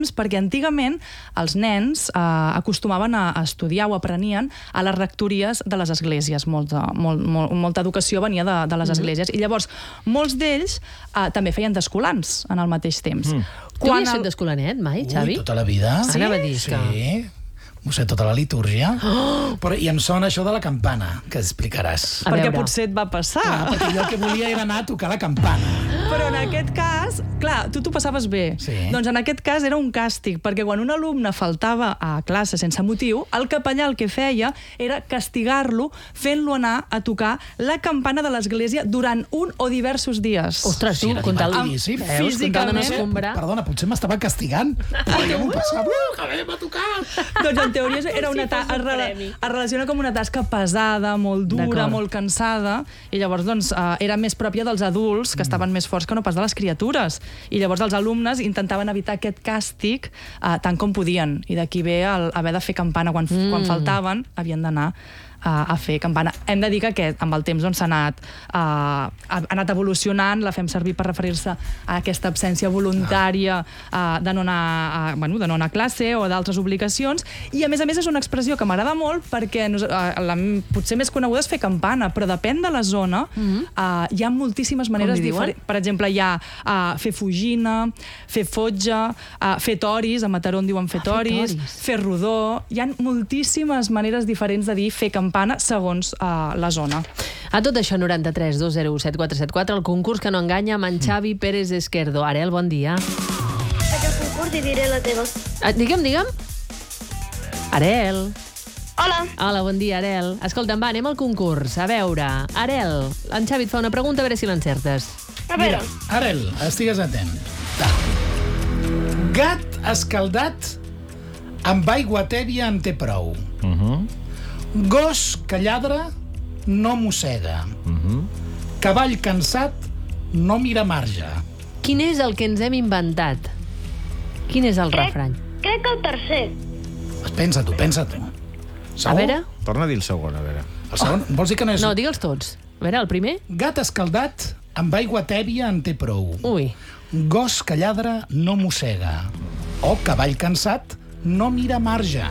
perquè antigament els nens acostumaven a estudiar o aprenien a les rectories de les esglésies. Molta educació venia de les esglésies. I llavors, molts d'ells també feien d'escolans en el mateix temps. Tu havies fet d'escolanet mai, Xavi? Tota la vida. Anava a dir que... Sí. M'ho sé tota la litúrgia. Però i em sona això de la campana, que explicaràs. Perquè potser et va passar. Perquè jo el que volia era anar a tocar la campana. Però en aquest cas, clar, tu t'ho passaves bé. Sí. Doncs en aquest cas era un càstig, perquè quan un alumne faltava a classe sense motiu, el capellà el que feia era castigar-lo fent-lo anar a tocar la campana de l'església durant un o diversos dies. Ostres, tu, divertidíssim. Físicament... Perdona, potser m'estava castigant. Però jo m'ho passava, que bé, m'ha tocat. Doncs en teoria era una es relaciona com una tasca pesada, molt dura, molt cansada, i llavors doncs, era més pròpia dels adults, que estaven més forts que no pas de les criatures. I llavors els alumnes intentaven evitar aquest càstig tant com podien. I d'aquí ve haver de fer campana. Quan faltaven, havien d'anar a fer campana. Hem de dir que amb el temps s'ha anat evolucionant, la fem servir per referir-se a aquesta absència voluntària de no anar a classe o d'altres obligacions, i a més és una expressió que m'agrada molt perquè la potser més coneguda és fer campana, però depèn de la zona, hi ha moltíssimes maneres diferents. Per exemple, hi ha fer fugina, fer fotja, fer toris, a Mataró en diuen fer toris, fer rodó. Hi ha moltíssimes maneres diferents de dir fer campana segons la zona. A tot això, 93 201 7474, el concurs que no enganya amb en Xavi Pérez Esquerdo. Arel, bon dia. Faig el concurs i diré la teva. Digue'm. Arel. Hola. Hola, bon dia, Arel. Escolta'm, va, anem al concurs. A veure, Arel, en Xavi et fa una pregunta, a veure si l'encertes. A veure. Mira, Arel, estigues atent. Gat escaldat amb aigua tèbia en té prou. Gos que lladra no mossega. Cavall cansat no mira marge. Quin és el que ens hem inventat? Quin és el refrany? Crec que el tercer. Pensa-t'ho. A veure... Torna a dir el segon, a veure. El segon? Vols dir que no és... No, digue'ls tots. A veure, el primer? Gat escaldat amb aigua tèbia en té prou. Ui. Gos que lladra no mossega. O cavall cansat no mira marge.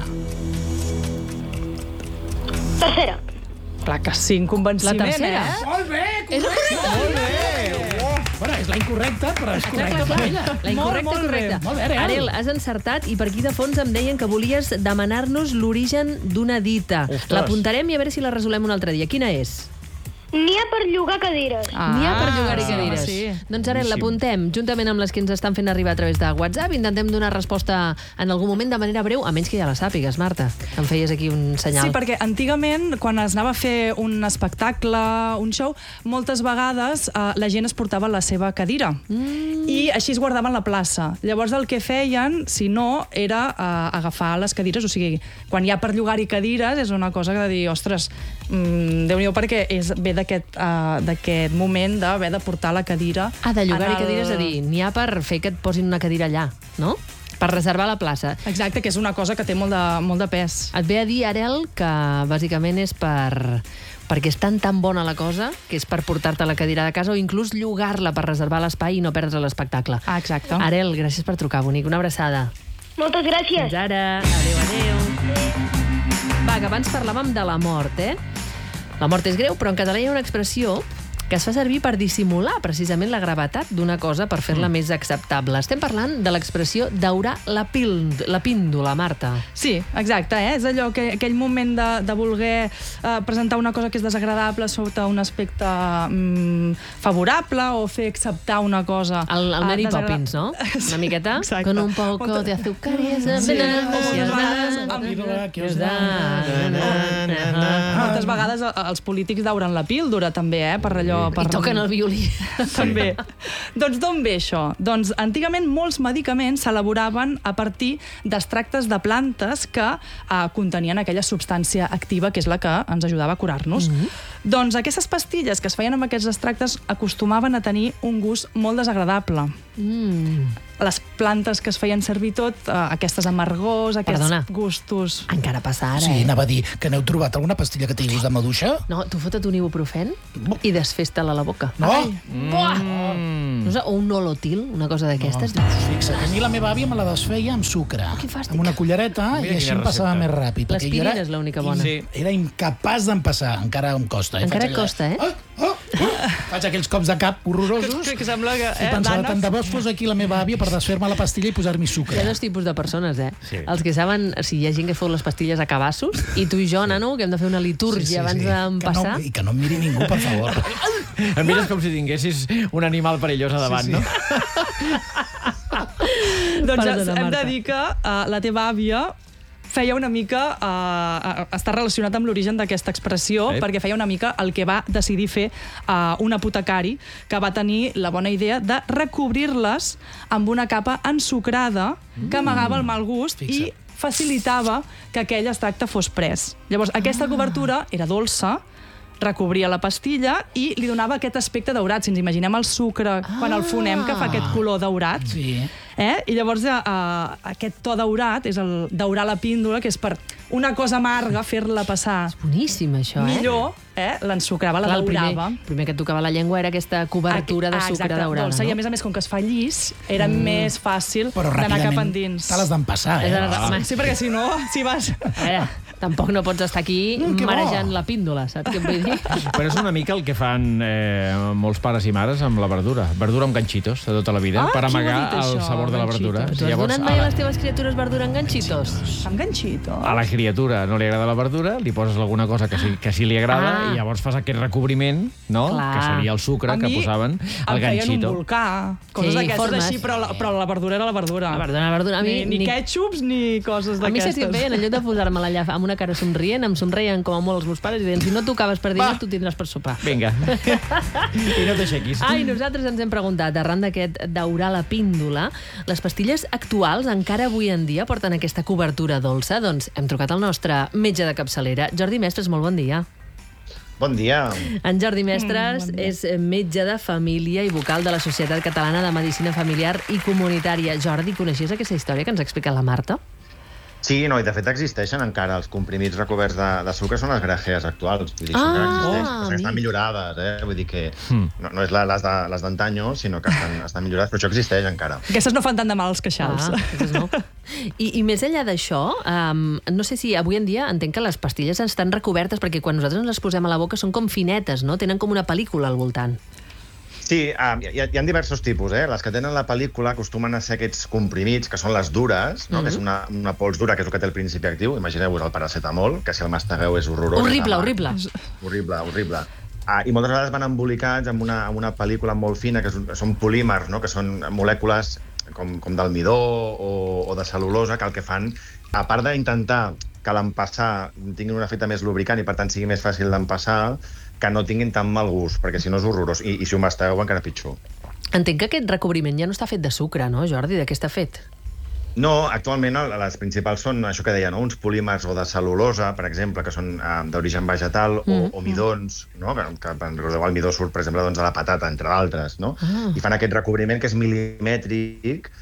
Tercera. Clar que sí, en convenciment, La tercera? Molt bé, correcte! Bueno, és la incorrecta, però és correcta per ella. La incorrecta, correcta. Molt bé, Arel. Arel, has encertat i per aquí de fons em deien que volies demanar-nos l'origen d'una dita. L'apuntarem i a veure si la resolem un altre dia. Quina és? N'hi ha per llogar cadires. N'hi ha per llogar-hi cadires. Sí. Doncs, Arel, l'apuntem, juntament amb les que ens estan fent arribar a través de WhatsApp. Intentem donar resposta en algun moment de manera breu, a menys que ja la sàpigues, Marta. Em feies aquí un senyal. Sí, perquè antigament, quan es anava a fer un espectacle, un show, moltes vegades la gent es portava la seva cadira. I així es guardaven la plaça. Llavors el que feien, si no, era agafar les cadires. O sigui, quan hi ha per llogar-hi cadires, és una cosa que de dir, ostres, Déu-n'hi-do, perquè ve d'aquest moment d'haver de portar la cadira... De llogar-hi cadires, és a dir, n'hi ha per fer que et posin una cadira allà, no? Per reservar la plaça. Exacte, que és una cosa que té molt de pes. Et ve a dir, Arel, que bàsicament és perquè és tan bona la cosa que és per portar-te la cadira de casa o inclús llogar-la per reservar l'espai i no perdre l'espectacle. Exacte. Arel, gràcies per trucar, bonic. Una abraçada. Moltes gràcies. Fins ara. Adéu. Va, que abans parlàvem de la mort, La mort és greu, però en català hi ha una expressió que es fa servir per dissimular precisament la gravetat d'una cosa per fer-la més acceptable. Estem parlant de l'expressió daurar la píndola, Marta. Sí, exacte, és allò aquell moment de voler presentar una cosa que és desagradable sota un aspecte favorable o fer acceptar una cosa... El Mary Poppins, no? Una miqueta? Exacte. Con un poco de azúcar y esa... Moltes vegades els polítics dauren la píldora, també, per allò... I toquen el violí. També. Doncs d'on ve això? Doncs antigament molts medicaments s'elaboraven a partir d'extractes de plantes que contenien aquella substància activa que és la que ens ajudava a curar-nos. Doncs aquestes pastilles que es feien amb aquests extractes acostumaven a tenir un gust molt desagradable. Les plantes que es feien servir aquestes amargors, aquests gustos... Encara passa ara, Sí, anava a dir que n'heu trobat alguna pastilla que tingui gust de maduixa? No, tu fota't un ibuprofèn i desfés-te-la a la boca. No? No, o un nolotil, una cosa d'aquestes. Fixa't, a mi la meva àvia me la desfeia amb sucre. Que fàstic. Amb una cullereta, Mira i així quina em passava recepta. més ràpid. perquè jo L'aspirina és l'única bona. Sí. era incapaç d'empassar, encara em costa. Encara Faig allò costa, Faig aquells cops de cap horrorosos Que sembla que... i pensava, tant de bo fos aquí la meva àvia per desfer-me la pastilla i posar-m'hi Hi sucre. ha dos tipus de persones, Sí. Els que saben, o sigui, hi ha gent que fot les pastilles a cabassos, i tu i jo, nano, que hem de fer una litúrgia abans d'empassar. I que no em miri ningú, per favor. Em mires com si tinguessis un animal perillós a davant, no? Doncs Perdona, hem de Marta. dir que la teva àvia feia una mica... està relacionat amb l'origen d'aquesta expressió, Sí. perquè feia una mica el que va decidir fer un apotecari que va tenir la bona idea de recobrir-les amb una capa ensucrada que amagava el mal gust i facilitava que aquell extracte fos pres. Llavors, aquesta cobertura era dolça, recobria la pastilla i li donava aquest aspecte daurat. Si ens imaginem el sucre quan el fonem, que fa aquest color daurat. Sí. I llavors aquest to daurat és el daurar la píndola, que és per una cosa amarga fer-la passar Boníssim, això, millor, l'ensucrava, la Clar, el daurava. primer que et tocava la llengua era aquesta cobertura de sucre Exacte, daurada, dolça. I a no? més, com que es fa llis, era més fàcil Però d'anar cap ràpidament endins. te l'has d'empassar, És eh? ara- home, Sí, perquè si no, si vas... A veure, tampoc no pots estar aquí Que bo. marejant la píndola, saps què em vull dir? Però és una mica el que fan molts pares i mares amb la verdura. Verdura amb ganxitos de tota la vida, per qui ho ha amagar dit, el això, sabor de la verdura. ganxitos? Tu has donat mai a les teves criatures verdura en ganxitos? Amb ganxito. A la criatura no li agrada la verdura, li poses alguna cosa que sí li agrada Ah. i llavors fas aquest recobriment, no? Clar. Que seria el sucre que posaven al em feien ganxito. un volcà, coses Sí, d'aquestes formes. així, però la verdura era la verdura. La verdura, a mi... Ni ketchups ni coses A mi d'aquestes. saps què em feien? En lloc de posar-me allà amb una cara somrient, em somreien com a molt els meus pares i deien, si no tocaves per dinar, tu tindràs per sopar. Vinga. I no t'aixequis. I nosaltres ens hem preguntat, arran d'aquest daurar la píndola, les pastilles actuals encara avui en dia porten aquesta cobertura dolça? Doncs hem trucat al nostre metge de capçalera. Jordi Mestres, molt bon dia. Bon dia. En Jordi Mestres és metge de família i vocal de la Societat Catalana de Medicina Familiar i Comunitària. Jordi, coneixies aquesta història que ens ha explicat la Marta? Sí, no, i de fet existeixen encara. Els comprimits recoberts de sucre són les grajees actuals. Vull dir, Ah, encara existeixen. Passa que amic. estan millorades, Vull dir que no és les d'antanyo, sinó que estan millorades, però això existeix encara. Aquestes no fan tant de mal als queixals. Aquestes no. I més enllà d'això, no sé si avui en dia entenc que les pastilles estan recobertes, perquè quan nosaltres ens les posem a la boca són com finetes, no? Tenen com una pel·lícula al voltant. Sí, hi ha diversos tipus, Les que tenen la pel·lícula acostumen a ser aquests comprimits, que són les dures, no? Que és una pols dura, que és el que té el principi actiu. Imagineu-vos el paracetamol, que si el mastegueu és horrorós. Horrible, és amarg. horrible. Horrible. I moltes vegades van embolicats amb una pel·lícula molt fina, que són polímers, no? Que són molècules com d'almidó o de cel·lulosa, que el que fan, a part d'intentar que l'empassar tingui un efecte més lubricant i per tant sigui més fàcil d'empassar, que no tinguin tan mal gust, perquè si no és horrorós. I si ho mastigueu encara pitjor. Entenc que aquest recobriment ja no està fet de sucre, no, Jordi? De què està fet? No, actualment les principals són això que deia, no? Uns polímers o de cel·lulosa, per exemple, que són d'origen vegetal, o midons, no? Que el midó surt, per exemple, doncs, de la patata, entre d'altres, no? I fan aquest recobriment que és milimètric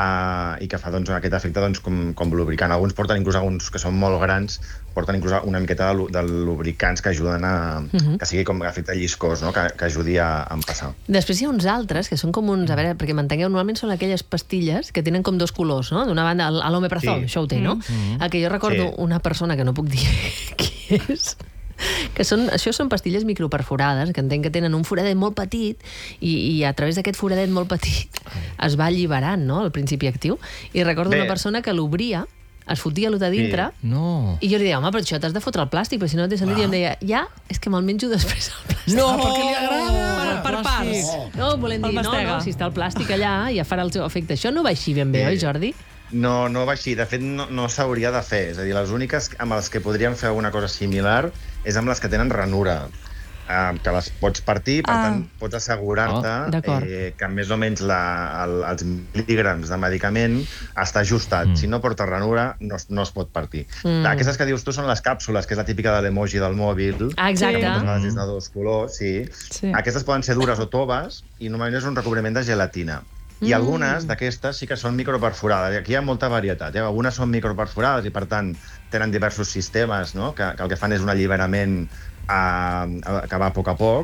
i que fa doncs, aquest efecte doncs, com lubricant. Alguns porten inclús alguns que són molt grans, porten inclús una miqueta de lubricants que ajuden que sigui com efecte lliscós, no? Que ajudi a empassar. Després hi ha uns altres que són com uns... A veure, perquè m'entengueu, normalment són aquelles pastilles que tenen com dos colors, no? D'una banda, l'omeprazol, això ho té, no? El que jo recordo una persona que no puc dir qui és, que això són pastilles microperforades, que entenc que tenen un foradet molt petit i a través d'aquest foradet molt petit es va alliberant, no?, el principi actiu. I recordo una persona que l'obria, es fotia allò de dintre, No. i jo li deia, home, però això t'has de fotre el plàstic, però si no té sentit, i em deia, ja, és que me'l menjo després el plàstic. No! perquè li agrada! Per parts. No, volem dir, El mastega. no, si està el plàstic allà, ja farà el seu efecte. Això no va així ben bé, oi, Jordi? No va així. De fet, no s'hauria de fer. És a dir, les úniques amb les que podríem fer alguna cosa similar és amb les que tenen ranura, que les pots partir, per tant, pots assegurar-te d'acord. que més o menys els mil·lígrams de medicament està ajustat. Si no porta ranura, no es pot partir. Aquestes que dius tu són les càpsules, que és la típica de l'emoji del mòbil. Ah, exacte. Que moltes vegades és de dos colors, sí. Aquestes poden ser dures o toves, i normalment és un recobriment de gelatina. I algunes d'aquestes sí que són microperforades. Aquí hi ha molta varietat. Algunes són microperforades i, per tant, tenen diversos sistemes, no? Que el que fan és un alliberament que va a poc,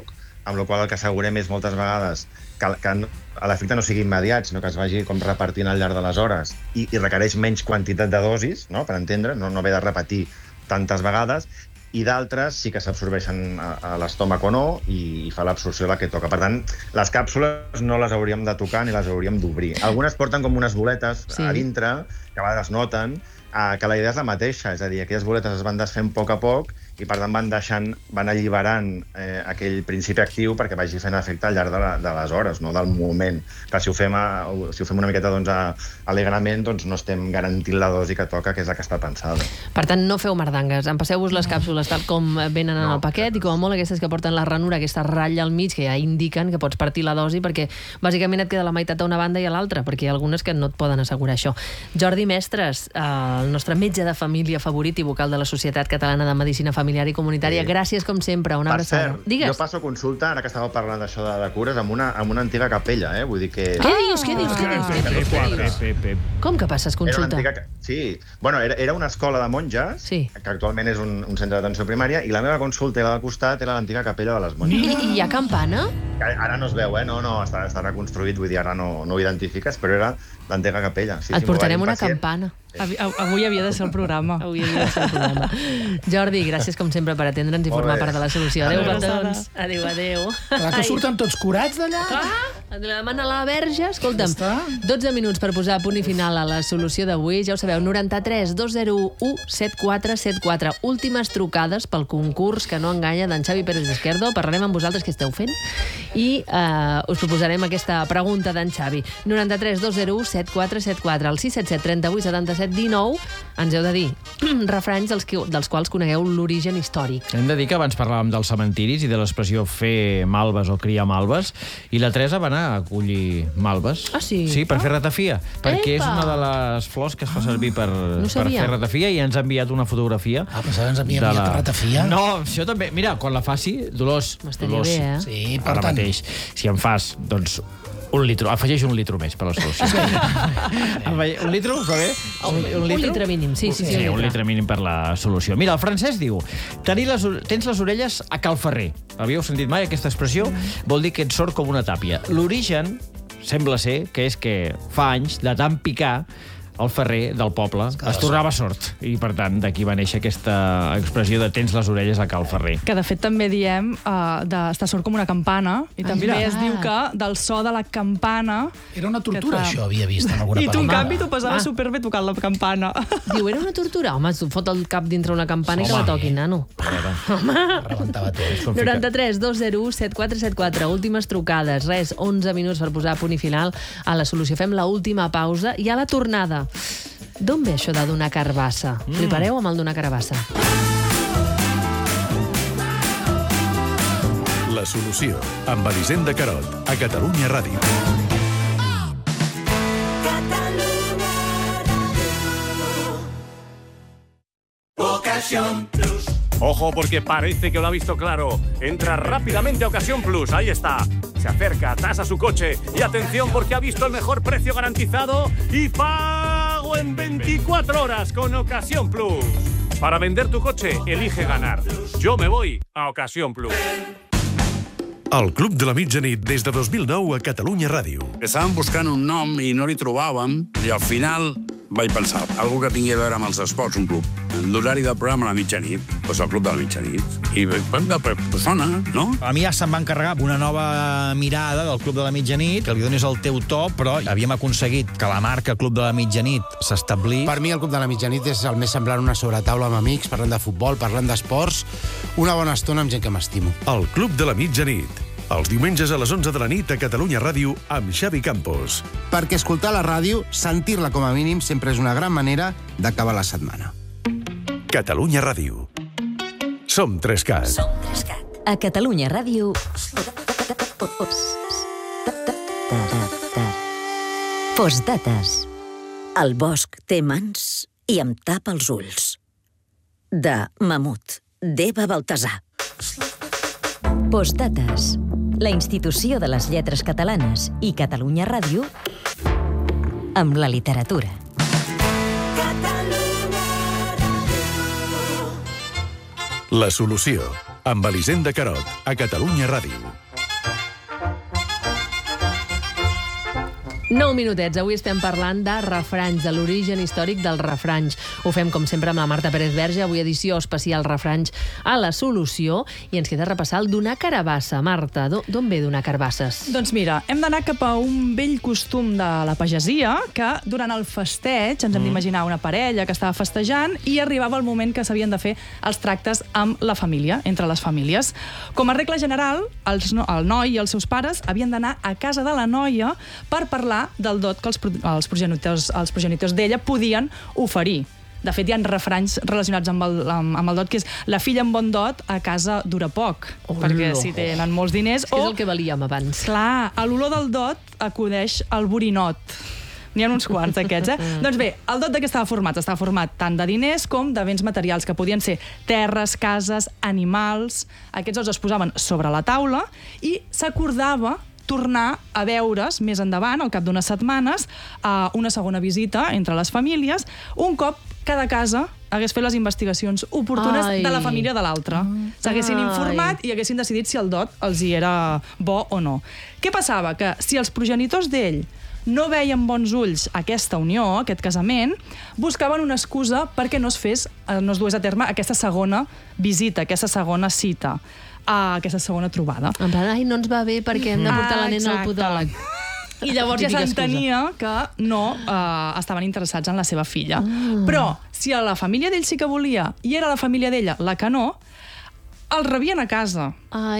amb la qual cosa el que assegurem és moltes vegades que l'efecte no sigui immediat, sinó que es vagi com repartint al llarg de les hores i requereix menys quantitat de dosis, no? Per entendre, no haver de repetir tantes vegades, i d'altres sí que s'absorbeixen a l'estómac o no i fa l'absorció la que toca. Per tant, les càpsules no les hauríem de tocar ni les hauríem d'obrir. Algunes porten com unes boletes a dintre, que a vegades noten, que la idea és la mateixa, és a dir, aquelles boletes es van desfent a poc i per tant van alliberant aquell principi actiu perquè vagi fent efecte al llarg de les hores, no del moment. Clar, si ho fem una miqueta alegrament, doncs no estem garantint la dosi que toca, que és la que està pensada. Per tant, no feu mardangues, empasseu-vos les càpsules tal com venen en el paquet i com a molt aquestes que porten la ranura, aquesta ratlla al mig, que ja indiquen que pots partir la dosi perquè bàsicament et queda la meitat a una banda i a l'altra, perquè hi ha algunes que no et poden assegurar això. Jordi Mestres, el nostre metge de família favorit i vocal de la Societat Catalana de Medicina Familiar i Comunitària. Gràcies, com sempre, una abraçada. Per cert, jo passo consulta, ara que estàveu parlant d'això de cures, amb una antiga capella, vull dir que... Què dius? Com que passes consulta? Sí, bueno, era una escola de monges, que actualment és un centre d'atenció primària, i la meva consulta i la del costat era l'antiga capella de les monges. I hi ha campana? Ara no es veu, no, està reconstruït, vull dir, ara no ho identifiques, però era l'antiga capella. Et portarem una campana. Avui havia de ser el programa. Jordi, gràcies com sempre per atendre'ns i formar part de la solució. Adéu, petons. Adéu. Que surten tots curats d'allà? La demana la Verge. Escolta'm, 12 minuts per posar punt i final a la solució d'avui. Ja ho sabeu, 93 201 7474. Últimes trucades pel concurs que no enganya d'en Xavi Pérez Izquierdo. Parlarem amb vosaltres què esteu fent i us proposarem aquesta pregunta d'en Xavi. 93 201 7474. Al 677 38 77 19 ens heu de dir refranys dels quals conegueu l'origen històric. Hem de dir que abans parlàvem dels cementiris i de l'expressió fer malves o criar malves, i la Teresa va anar a collir malves. Ah, sí? Sí, per fer ratafia, perquè és una de les flors que es fa servir per fer ratafia, i ens ha enviat una fotografia. Pensava que ens havia enviat ratafia. No, això també. Mira, quan la faci, Dolors, bé, sí, ara mateix, si em fas, doncs, un litro, afegeix un litro més per la solució. Un litro, us va bé? Un litre mínim, sí. Un litre mínim per la solució. Mira, el Francesc diu: tens les orelles a cal ferrer. Havíeu sentit mai aquesta expressió? Vol dir que ets sord com una tàpia. L'origen sembla ser que és que fa anys, de tant picar, el ferrer del poble es tornava sord. I, per tant, d'aquí va néixer aquesta expressió de tens les orelles a cal ferrer. Que, de fet, també diem d'estar sord com una campana, i també es diu que del so de la campana... Era una tortura, això, havia vist en alguna part. I tu, en canvi, t'ho passaves superbé tocant la campana. Diu, era una tortura? Home, tu fot el cap dintre una campana i que la toquin, nano. Rebentava tot. 93 201 7474. Últimes trucades. Res, 11 minuts per posar punt i final a la solució. Fem l'última pausa i a la tornada. D'on ve això de donar carbassa? Flipareu amb el donar carbassa. La solució, amb Elisenda Carot, a Catalunya Ràdio. Ocasión Plus. Ojo, porque parece que lo ha visto claro. Entra rápidamente a Ocasión Plus. Ahí está. Se acerca, tasa su coche. Y atención, porque ha visto el mejor precio garantizado y pago en 24 horas con Ocasión Plus. Para vender tu coche, elige ganar. Yo me voy a Ocasión Plus. El Club de la Mitjanit des de 2009 a Catalunya Ràdio. Estàvem buscant un nom i no li trobàvem, i al final vaig pensar, algú que tingui a veure amb els esports, un club. L'horari del programa a la mitjanit, doncs el Club de la Mitjanit. I sona, no? A mi ja se'm va encarregar una nova mirada del Club de la Mitjanit, que li donis el teu to, però havíem aconseguit que la marca Club de la Mitjanit s'establís. Per mi el Club de la Mitjanit és el més semblant a una sobretaula amb amics, parlant de futbol, parlant d'esports, una bona estona amb gent que m'estimo. El Club de la Mitjanit. Els diumenges a les 11 de la nit a Catalunya Ràdio amb Xavi Campos. Perquè escoltar la ràdio, sentir-la com a mínim, sempre és una gran manera d'acabar la setmana. Catalunya Ràdio. Som 3CAT. Som 3CAT. A Catalunya Ràdio... Postdates. El bosc té mans i em tapa els ulls. De Mamut, d'Eva Baltasar. Postdates. La institució de les lletres catalanes i Catalunya Ràdio amb la literatura. La solució, amb Elisenda Carot, a Catalunya Ràdio. 9 minutets. Avui estem parlant de refranys, de l'origen històric dels refranys. Ho fem, com sempre, amb la Marta Pérez Verge. Avui edició especial refranys a la solució. I ens queda repassar el donar carabassa. Marta, d'on ve donar carbasses? Doncs mira, hem d'anar cap a un vell costum de la pagesia que durant el festeig ens hem d'imaginar una parella que estava festejant i arribava el moment que s'havien de fer els tractes amb la família, entre les famílies. Com a regla general, el noi i els seus pares havien d'anar a casa de la noia per parlar del dot que els progenitors d'ella podien oferir. De fet, hi ha refranys relacionats amb el dot, que és la filla amb bon dot a casa dura poc, perquè si tenen molts diners... És el que valíem abans. Clar, a l'olor del dot acudeix el borinot. N'hi ha uns quants d'aquests, Doncs bé, el dot de què estava format? Estava format tant de diners com de béns materials, que podien ser terres, cases, animals... Aquests els posaven sobre la taula i s'acordava tornar a veure's més endavant, al cap d'unes setmanes, a una segona visita entre les famílies, un cop cada casa hagués fet les investigacions oportunes de la família de l'altra. S'haguessin informat i haguessin decidit si el dot els hi era bo o no. Què passava? Que si els progenitors d'ell no veien bons ulls aquesta unió, aquest casament, buscaven una excusa perquè no es dués a terme aquesta segona visita, aquesta segona cita, aquesta segona trobada. En plan, no ens va bé perquè hem de portar la nena al podòleg. I llavors ja s'entenia que no estaven interessats en la seva filla. Però si a la família d'ell sí que volia i era la família d'ella la que no, els rebien a casa.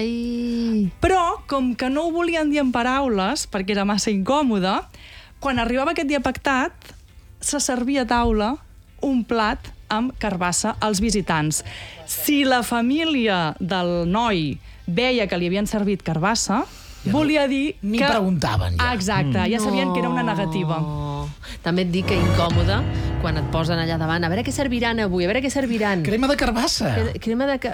Però, com que no ho volien dir en paraules, perquè era massa incòmode, quan arribava aquest dia pactat, se servia a taula un plat amb carbassa als visitants. Si la família del noi veia que li havien servit carbassa, volia dir que... Ni preguntaven, ja. Exacte, ja sabien que era una negativa. També et dic que incòmode quan et posen allà davant. A veure què serviran avui, a veure què serviran. Crema de carbassa. Crema de...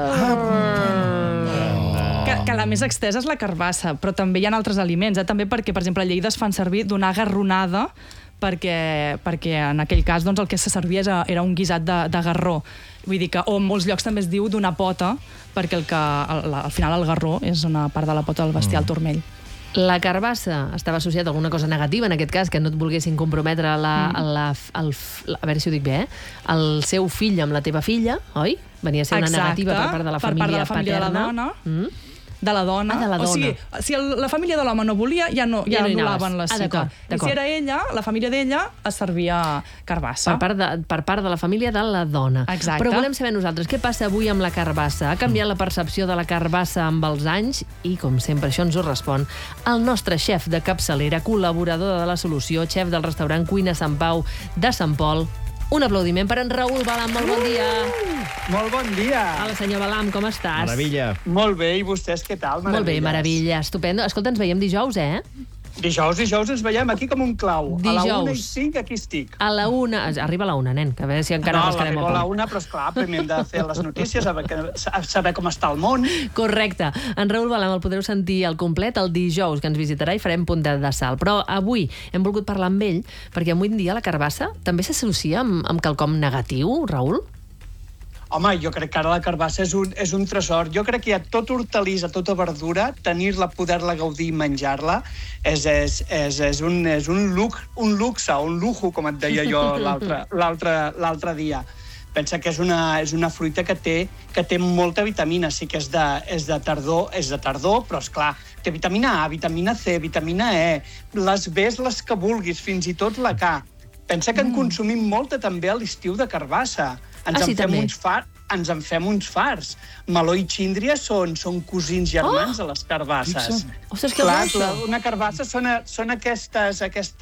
Que la més extesa és la carbassa, però també hi ha altres aliments. També perquè, per exemple, a Lleida es fan servir donar garronada, perquè en aquell cas el que se servia era un guisat de garró. Vull dir que, o en molts llocs també es diu donar pota, perquè al final el garró és una part de la pota del bestiar, el turmell. La carbassa estava associada a alguna cosa negativa, en aquest cas, que no et volguessin comprometre a veure si ho dic bé, el seu fill amb la teva filla, oi? Venia a ser una negativa per part de la família paterna. De la dona. O sigui, si la família de l'home no volia, ja anul·laven la cita. I si era ella, la família d'ella, es servia carbassa. Per part de la família de la dona. Exacte. Però volem saber nosaltres, què passa avui amb la carbassa? Ha canviat la percepció de la carbassa amb els anys? I, com sempre, això ens ho respon el nostre xef de capçalera, col·laborador de La Solució, xef del restaurant Cuina Sant Pau de Sant Pol. Un aplaudiment per en Raül Balam. Molt bon dia. Molt bon dia. Hola, senyor Balam, com estàs? Meravella. Molt bé, i vostès què tal? Molt bé, meravella, estupendo. Escolta, ens veiem dijous, Dijous ens veiem aquí com un clau. Dijous. A la 1:05 aquí estic. A la 1, arriba a la 1, nen, que a veure si encara rascarem a la 1, però esclar, primer hem de fer les notícies, saber com està el món. Correcte. En Raül Balam el podreu sentir al complet el dijous, que ens visitarà i farem puntet de sal. Però avui hem volgut parlar amb ell, perquè avui en dia la carbassa també s'associa amb quelcom negatiu, Raül? Home, jo crec que ara la carbassa és un tresor. Jo crec que hi ha tota hortalissa, tota verdura, tenir-la, poder-la gaudir i menjar-la és un luxe, un lujo, com et deia jo l'altre dia. Pensa que és una fruita que té molta vitamina, sí que és de tardor, però esclar, té vitamina A, vitamina C, vitamina E, les Bs, les que vulguis, fins i tot la K. Pensa que en consumim molta també a l'estiu de carbassa. Ens en fem uns farts. Meló i síndria són cosins germans a les carbasses. Ostres, que clar, una carbassa són aquestes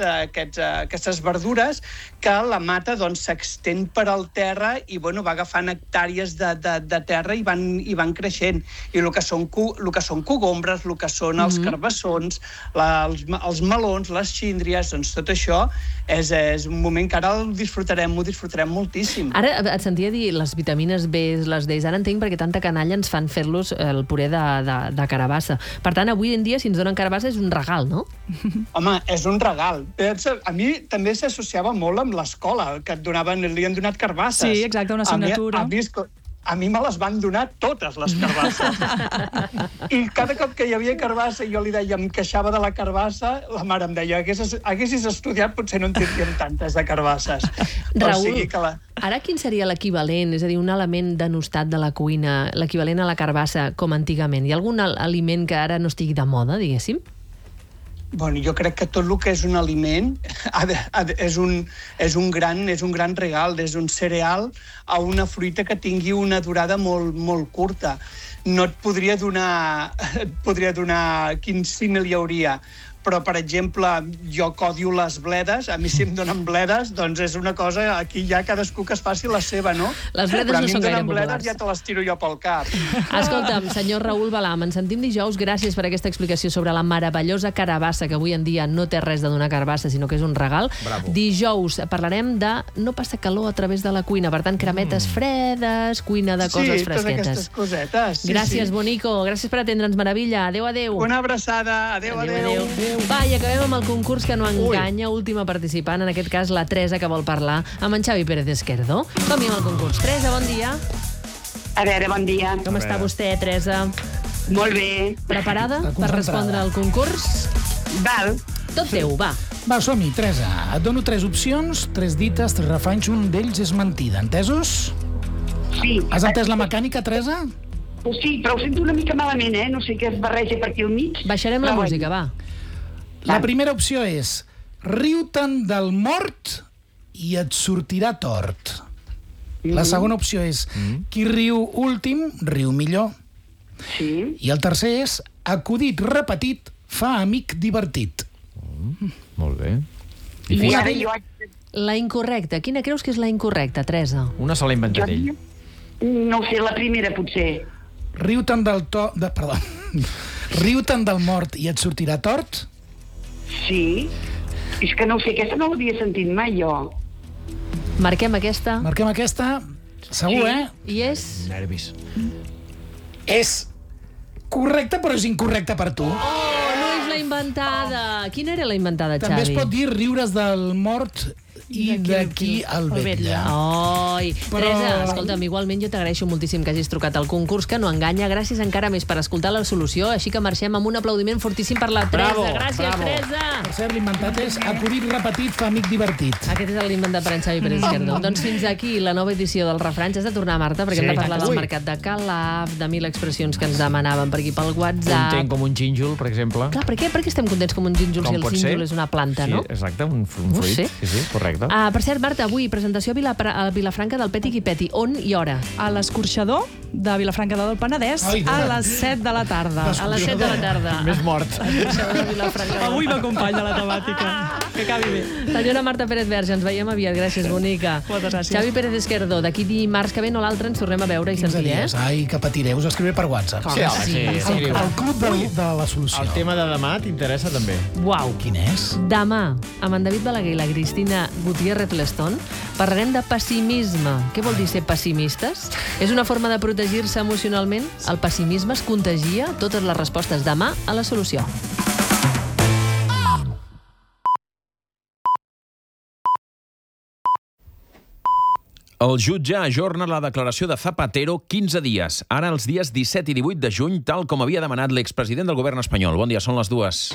verdures que la mata s'extén per al terra i va agafant hectàrees de terra i van creixent. I el que són cogombres, el que són els carbassons, els melons, les síndries, doncs tot això és un moment que ara ho disfrutarem moltíssim. Ara et sentia dir les vitamines B, les Ds, ara entenc perquè tanta canalla ens fan fer-los el puré de carabassa. Per tant, avui en dia, si ens donen carabassa, és un regal, no? Home, és un regal. A mi també s'associava molt amb l'escola, que li han donat carbasses. Sí, exacte, una assignatura. a mi me les van donar totes, les carbasses. I cada cop que hi havia carbassa i jo li deia, em queixava de la carbassa, la mare em deia, haguessis estudiat, potser no en tindríem tantes de carbasses. Raül, ara quin seria l'equivalent, és a dir, un element denostat de la cuina, l'equivalent a la carbassa com antigament? Hi ha algun aliment que ara no estigui de moda, diguéssim? Bueno, jo crec que tot el que és un aliment és un gran regal, és un cereal a una fruita que tingui una durada molt curta. No et podria donar quin símil hi hauria, però, per exemple, jo que odio les bledes, a mi si em donen bledes, doncs és una cosa, aquí ja cadascú que es faci la seva, no? Les bledes no són gaire populars. Però a mi em donen bledes, ja te les tiro jo pel cap. Escolta'm, senyor Raül Balam, ens sentim dijous. Gràcies per aquesta explicació sobre la meravellosa carabassa, que avui en dia no té res de donar carbassa, sinó que és un regal. Bravo. Dijous parlarem de no passar calor a través de la cuina, per tant, cremetes fredes, cuina de coses fresquetes. Sí, totes aquestes cosetes. Gràcies, Bonico. Gràcies per atendre'ns, meravella. Adéu, adéu. Una abraçada. Adéu. Va, i acabem amb el concurs que no enganya. Última participant, en aquest cas la Teresa, que vol parlar amb en Xavi Pérez Esquerdo. Som-hi amb el concurs. Teresa, bon dia. A veure, bon dia. Com està vostè, Teresa? Molt bé. Preparada per respondre al concurs? Val. Tot teu, va. Va, som-hi, Teresa. Et dono 3 opcions, 3 dites, 3 refranys, un d'ells és mentida. Entesos? Sí. Has entès la mecànica, Teresa? Sí, però ho sento una mica malament, No sé què es barreja per aquí al mig. Baixarem la música, va. La primera opció és riu-te'n del mort i et sortirà tort. La segona opció és qui riu últim, riu millor. Sí. I el tercer és acudit repetit fa amic divertit. Molt bé. I ara jo... La incorrecta. Quina creus que és la incorrecta, Teresa? Una se l'ha inventat ell. No ho sé, la primera, potser. Riu-te'n del mort i et sortirà tort? Sí. És que no ho sé, aquesta no l'havia sentit mai, jo. Marquem aquesta? Marquem aquesta. Segur, I és? Nervis. És correcta, però és incorrecta per tu. Oh, no és la inventada. Quina era la inventada, Xavi? També es pot dir riure's del mort i d'aquí al vetlle. Oi, Teresa, escolta'm, igualment jo t'agraeixo moltíssim que hagis trucat al concurs que no enganya. Gràcies encara més per escoltar la solució, així que marxem amb un aplaudiment fortíssim per la Teresa. Gràcies, Teresa. Per cert, l'inventat és acudit repetit fa amic divertit. Aquest és l'inventat per en Xavi Pérez Esquerdo. Doncs fins aquí la nova edició dels refranys. Has de tornar, Marta, perquè hem de parlar del mercat de Calaf, de 1000 expressions que ens demanaven per aquí pel WhatsApp. Content com un gínjol, per exemple. Clar, per què estem contents com un gínjol si el gínjol és una planta, no? Sí, exacte, un fruit. Sí, correcte. Per cert, Marta, avui presentació a Vilafranca del Peti qui Peti. On i hora? A l'Escorxador de Vilafranca del Penedès a les 7 de la tarda. A les 7 de la tarda. Més mort. Avui m'acompanya la temàtica. Que acabi bé. Senyora Marta Pérez Verge, ens veiem aviat. Gràcies, bonica. Moltes gràcies. Xavi Pérez Esquerdo, d'aquí dimarts que ve no l'altre ens tornem a veure i sentir, Ai, que patiré. Us escriuré per WhatsApp. Sí. El club de la solució. El tema de demà t'interessa també. Uau. Quin és? Demà, amb en David Balaguer i la Cristina Gutiérrez Leston, parlarem de pessimisme. Què vol dir ser pessimistes? És una forma de protegir-se emocionalment? El pessimisme es contagia? Totes les respostes demà a la solució. El jutge ajorna la declaració de Zapatero 15 dies, ara els dies 17 i 18 de juny, tal com havia demanat l'expresident del govern espanyol. Bon dia, són les 2.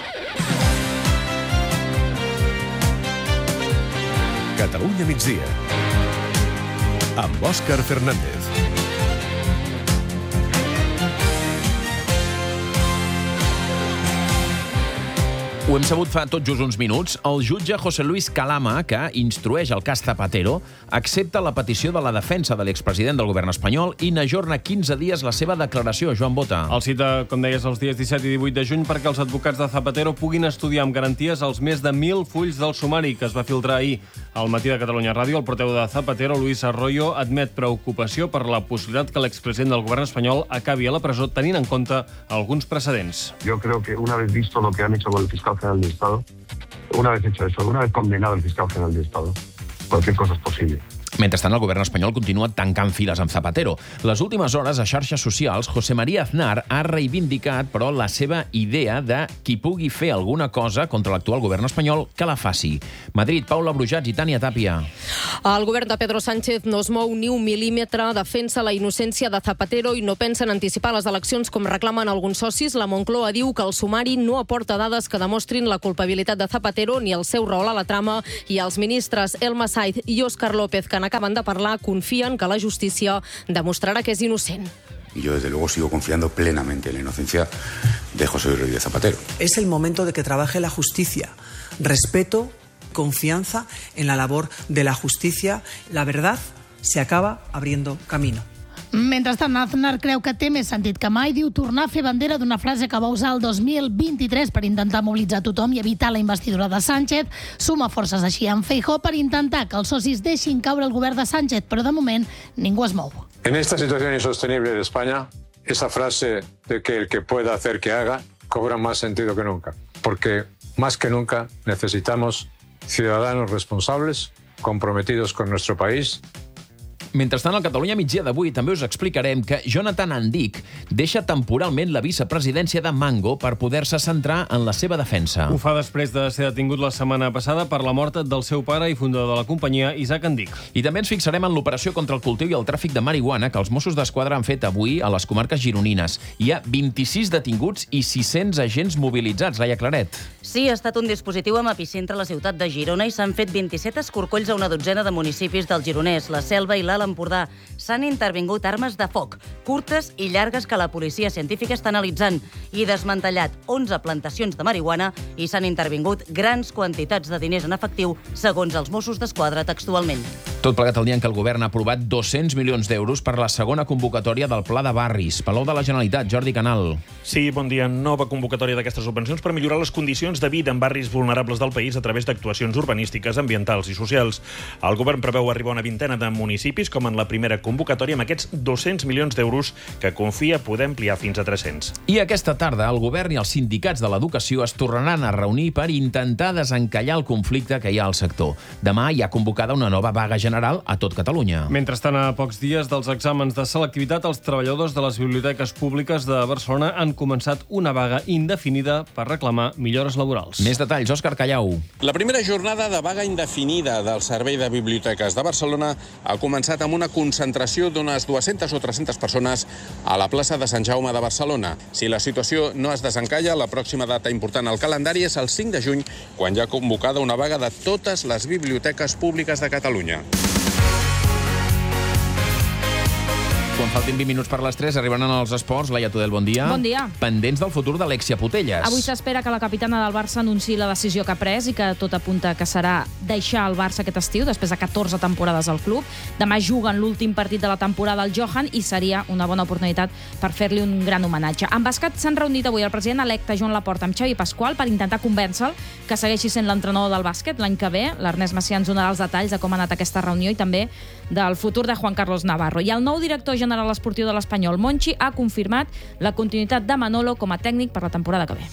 Catalunya migdia. Amb Òscar Fernández. Ho hem sabut fa tot just uns minuts. El jutge José Luis Calama, que instrueix el cas Zapatero, accepta la petició de la defensa de l'expresident del govern espanyol i n'ajorna 15 dies la seva declaració. Joan Bota. El cita, com deies, els dies 17 i 18 de juny perquè els advocats de Zapatero puguin estudiar amb garanties els més de 1.000 fulls del sumari que es va filtrar ahir. Al matí de Catalunya Ràdio, el portaveu de Zapatero, Luis Arroyo, admet preocupació per la possibilitat que l'expresident del govern espanyol acabi a la presó tenint en compte alguns precedents. Yo creo que una vez visto lo que han hecho con el fiscal general del Estado, una vez hecho eso, una vez condenado el fiscal general del Estado, cualquier cosa es posible. Mentrestant, el govern espanyol continua tancant files amb Zapatero. Les últimes hores, a xarxes socials, José María Aznar ha reivindicat, però, la seva idea de qui pugui fer alguna cosa contra l'actual govern espanyol, que la faci. Madrid, Paula Brujats i Tània Tàpia. El govern de Pedro Sánchez no es mou ni un mil·límetre, defensa la innocència de Zapatero i no pensa en anticipar les eleccions com reclamen alguns socis. La Moncloa diu que el sumari no aporta dades que demostrin la culpabilitat de Zapatero ni el seu rol a la trama, i els ministres Elma Saiz i Óscar López, que n'acaben de parlar, confien que la justícia demostrarà que és innocent. Y yo, desde luego, sigo confiando plenamente en la inocencia de José Luis Rodríguez Zapatero. Es el momento de que trabaje la justicia. Respeto, confianza en la labor de la justicia. La verdad se acaba abriendo camino. Mentrestant, Aznar creu que té més sentit que mai. Diu tornar a fer bandera d'una frase que va usar el 2023 per intentar mobilitzar tothom i evitar la investidura de Sánchez. Suma forces així amb Feijóo per intentar que els socis deixin caure el govern de Sánchez, però de moment ningú es mou. En esta situación insostenible de España, esa frase de que el que pueda hacer que haga cobra más sentido que nunca, porque más que nunca necesitamos ciudadanos responsables, comprometidos con nuestro país. Mentrestant, al Catalunya Migdia d'avui també us explicarem que Jonathan Andic deixa temporalment la vicepresidència de Mango per poder-se centrar en la seva defensa. Ho fa després de ser detingut la setmana passada per la mort del seu pare i fundador de la companyia, Isaac Andic. I també ens fixarem en l'operació contra el cultiu i el tràfic de marihuana que els Mossos d'Esquadra han fet avui a les comarques gironines. Hi ha 26 detinguts i 600 agents mobilitzats. Laia Claret. Sí, ha estat un dispositiu amb epicentre a la ciutat de Girona i s'han fet 27 escorcolls a una dotzena de municipis del Gironès, la Selva i l'Alt Empordà. S'han intervingut armes de foc, curtes i llargues, que la policia científica està analitzant, i desmantellat 11 plantacions de marihuana, i s'han intervingut grans quantitats de diners en efectiu, segons els Mossos d'Esquadra textualment. Tot plegat el dia en què el govern ha aprovat 200 milions d'euros per la segona convocatòria del Pla de Barris. Palau de la Generalitat, Jordi Canal. Sí, bon dia. Nova convocatòria d'aquestes subvencions per millorar les condicions de vida en barris vulnerables del país a través d'actuacions urbanístiques, ambientals i socials. El govern preveu arribar a una vintena de municipis, com en la primera convocatòria, amb aquests 200 milions d'euros que confia poder ampliar fins a 300. I aquesta tarda el govern i els sindicats de l'educació es tornaran a reunir per intentar desencallar el conflicte que hi ha al sector. Demà hi ha convocada una nova vaga general a tot Catalunya. Mentrestant, a pocs dies dels exàmens de selectivitat, els treballadors de les biblioteques públiques de Barcelona han començat una vaga indefinida per reclamar millores laborals. Més detalls, Òscar Callau. La primera jornada de vaga indefinida del Servei de Biblioteques de Barcelona ha començat amb una concentració d'unes 200 o 300 persones a la plaça de Sant Jaume de Barcelona. Si la situació no es desencalla, la pròxima data important al calendari és el 5 de juny, quan hi ha convocada una vaga de totes les biblioteques públiques de Catalunya. Quan faltin 20 minuts per les 3, arribaran els esports. Laia Tudel, bon dia. Bon dia. Pendents del futur d'Alexia Putellas. Avui s'espera que la capitana del Barça anunciï la decisió que ha pres i que tot apunta que serà deixar el Barça aquest estiu, després de 14 temporades al club. Demà juguen l'últim partit de la temporada al Johan i seria una bona oportunitat per fer-li un gran homenatge. En bàsquet s'han reunit avui el president electe Joan Laporta amb Xavi Pasqual per intentar convèncer-lo que segueixi sent l'entrenador del bàsquet l'any que ve. L'Ernest Macià ens donarà els detalls de com ha anat aquesta reunió i també del futur de Juan Carlos Navarro. I el nou director general esportiu de l'Espanyol, Monchi, ha confirmat la continuïtat de Manolo com a tècnic per la temporada que ve.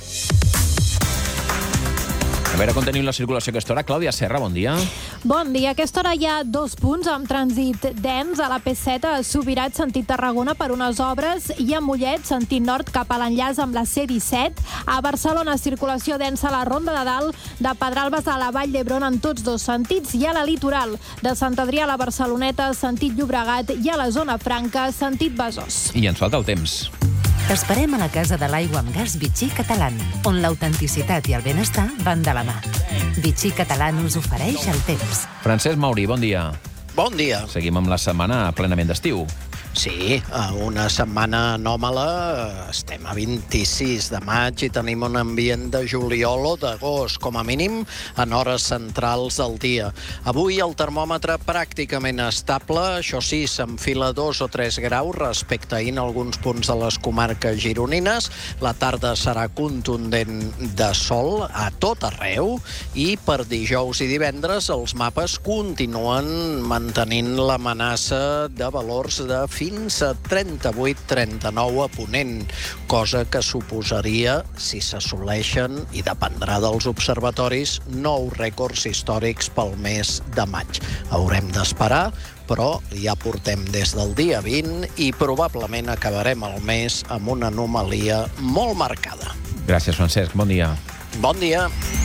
A veure com tenim la circulació a aquesta hora. Clàudia Serra, bon dia. Bon dia. A aquesta hora hi ha 2 punts amb trànsit dens a la P7 a Subirats, sentit Tarragona, per unes obres, i a Mollet, sentit nord, cap a l'enllaç amb la C-17. A Barcelona, circulació densa a la Ronda de Dalt, de Pedralbes a la Vall d'Hebron en tots 2 sentits, i a la litoral, de Sant Adrià a la Barceloneta, sentit Llobregat, i a la zona franca, sentit Besòs. I ens falta el temps. T'esperem a la Casa de l'Aigua amb Gas Vichy Catalán, on l'autenticitat i el benestar van de la mà. Vichy Catalán us ofereix el temps. Francesc Mauri, bon dia. Bon dia. Seguim amb la setmana plenament d'estiu. Sí, una setmana anòmala. Estem a 26 de maig i tenim un ambient de juliol o d'agost, com a mínim en hores centrals del dia. Avui el termòmetre pràcticament estable, això sí, s'enfila 2 o 3 graus respecte a ahir en alguns punts de les comarques gironines. La tarda serà contundent de sol a tot arreu i per dijous i divendres els mapes continuen mantenint l'amenaça de valors de fins a 38-39 a Ponent, cosa que suposaria, si s'assoleixen, i dependrà dels observatoris, nous rècords històrics pel mes de maig. Haurem d'esperar, però ja portem des del dia 20 i probablement acabarem el mes amb una anomalia molt marcada. Gràcies, Francesc. Bon dia. Bon dia.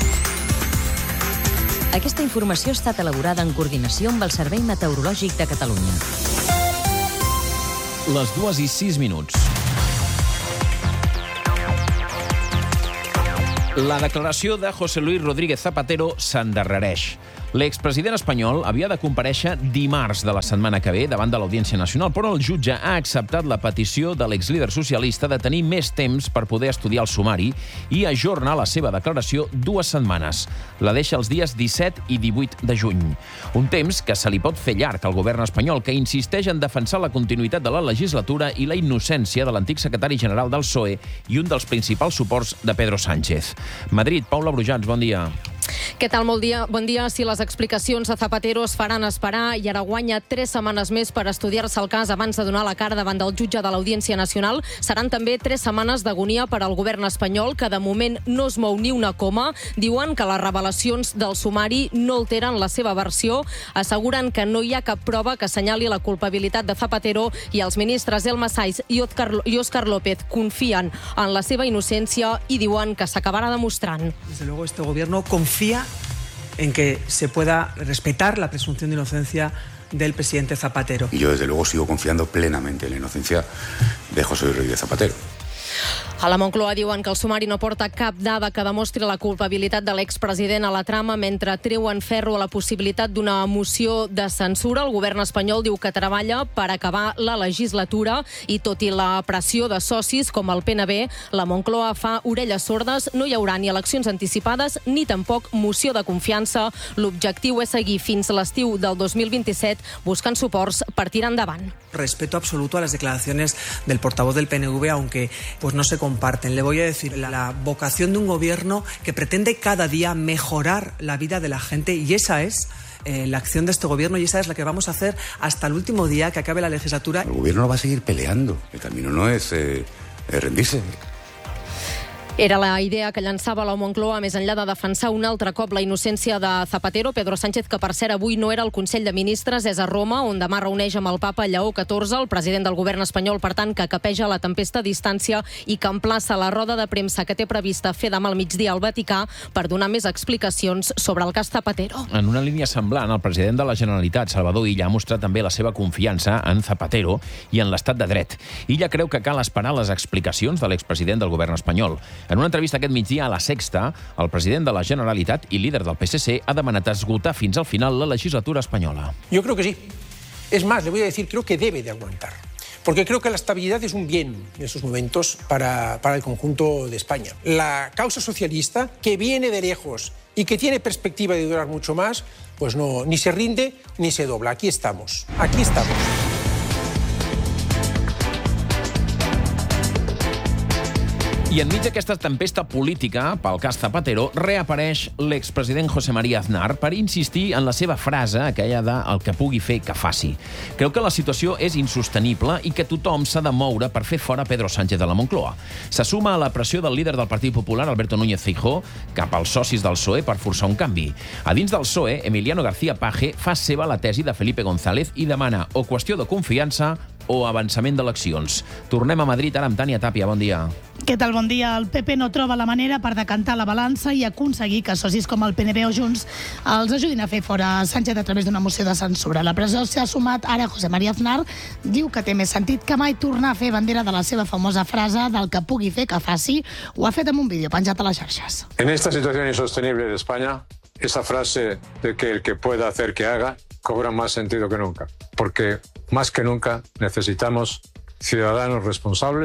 Aquesta informació ha estat elaborada en coordinació amb el Servei Meteorològic de Catalunya. Les 2:06. La declaració de José Luis Rodríguez Zapatero s'endarrereix. L'expresident espanyol havia de comparèixer dimarts de la setmana que ve davant de l'Audiència Nacional, però el jutge ha acceptat la petició de l'exlíder socialista de tenir més temps per poder estudiar el sumari i ajornar la seva declaració 2 setmanes. La deixa els dies 17 i 18 de juny. Un temps que se li pot fer llarg al govern espanyol, que insisteix en defensar la continuïtat de la legislatura i la innocència de l'antic secretari general del PSOE i un dels principals suports de Pedro Sánchez. Madrid, Paula Brujans, bon dia. Què tal? Bon dia. Si les explicacions de Zapatero es faran esperar i ara guanya 3 setmanes més per estudiar-se el cas abans de donar la cara davant del jutge de l'Audiència Nacional, seran també 3 setmanes d'agonia per al govern espanyol, que de moment no es mou ni una coma. Diuen que les revelacions del sumari no alteren la seva versió, asseguren que no hi ha cap prova que assenyali la culpabilitat de Zapatero i els ministres Elma Saiz i Óscar López confien en la seva innocència i diuen que s'acabarà demostrant. Desde luego este gobierno confía en que se pueda respetar la presunción de inocencia del presidente Zapatero. Y yo, desde luego, sigo confiando plenamente en la inocencia de José Luis Rodríguez Zapatero. A la Moncloa diuen que el sumari no porta cap dada que demostri la culpabilitat de l'expresident a la trama, mentre treuen ferro a la possibilitat d'una moció de censura. El govern espanyol diu que treballa per acabar la legislatura i, tot i la pressió de socis com el PNB, la Moncloa fa orelles sordes. No hi haurà ni eleccions anticipades ni tampoc moció de confiança. L'objectiu és seguir fins a l'estiu del 2027 buscant suports per tirar endavant. Respeto absoluto a las declaraciones del portavoz del PNV, aunque pues no se comparten. Le voy a decir, la vocación de un gobierno que pretende cada día mejorar la vida de la gente, y esa es la acción de este gobierno, y esa es la que vamos a hacer hasta el último día que acabe la legislatura. El gobierno va a seguir peleando. El camino no es rendirse. Era la idea que llançava la Moncloa més enllà de defensar un altre cop la innocència de Zapatero. Pedro Sánchez, que per cert avui no era al Consell de Ministres, és a Roma, on demà reuneix amb el papa Lleó XIV, el president del govern espanyol, per tant, que capeja la tempesta a distància i que emplaça la roda de premsa que té prevista fer demà al migdia al Vaticà per donar més explicacions sobre el cas Zapatero. En una línia semblant, el president de la Generalitat, Salvador Illa, ha mostrat també la seva confiança en Zapatero i en l'estat de dret. Illa creu que cal esperar les explicacions de l'expresident del govern espanyol. En una entrevista aquest migdia a La Sexta, el president de la Generalitat i líder del PSC ha demanat esgotar fins al final la legislatura espanyola. Yo creo que sí. Es más, le voy a decir, creo que debe de aguantar. Porque creo que la estabilidad es un bien en estos momentos para el conjunto de España. La causa socialista, que viene de lejos y que tiene perspectiva de durar mucho más, pues no, ni se rinde ni se dobla. Aquí estamos. Aquí estamos. I enmig d'aquesta tempesta política pel cas Zapatero, reapareix l'expresident José María Aznar per insistir en la seva frase, aquella de "el que pugui fer, que faci". Creu que la situació és insostenible i que tothom s'ha de moure per fer fora Pedro Sánchez de la Moncloa. Se suma a la pressió del líder del Partit Popular, Alberto Núñez Feijóo, cap als socis del PSOE per forçar un canvi. A dins del PSOE, Emiliano García Paje fa seva la tesi de Felipe González i demana o qüestió de confiança o avançament d'eleccions. Tornem a Madrid ara amb Tània Tàpia. Bon dia. Què tal? Bon dia. El PP no troba la manera per decantar la balança i aconseguir que socis com el PNB o Junts els ajudin a fer fora Sánchez a través d'una moció de censura. A la presó s'ha sumat ara José María Aznar. Diu que té més sentit que mai tornar a fer bandera de la seva famosa frase del que pugui fer, que faci. Ho ha fet amb un vídeo penjat a les xarxes. En esta situación insostenible de España, esa frase de que el que pueda hacer que haga cobra más sentido que nunca, porque más que nunca necesitamos ciudadanos responsables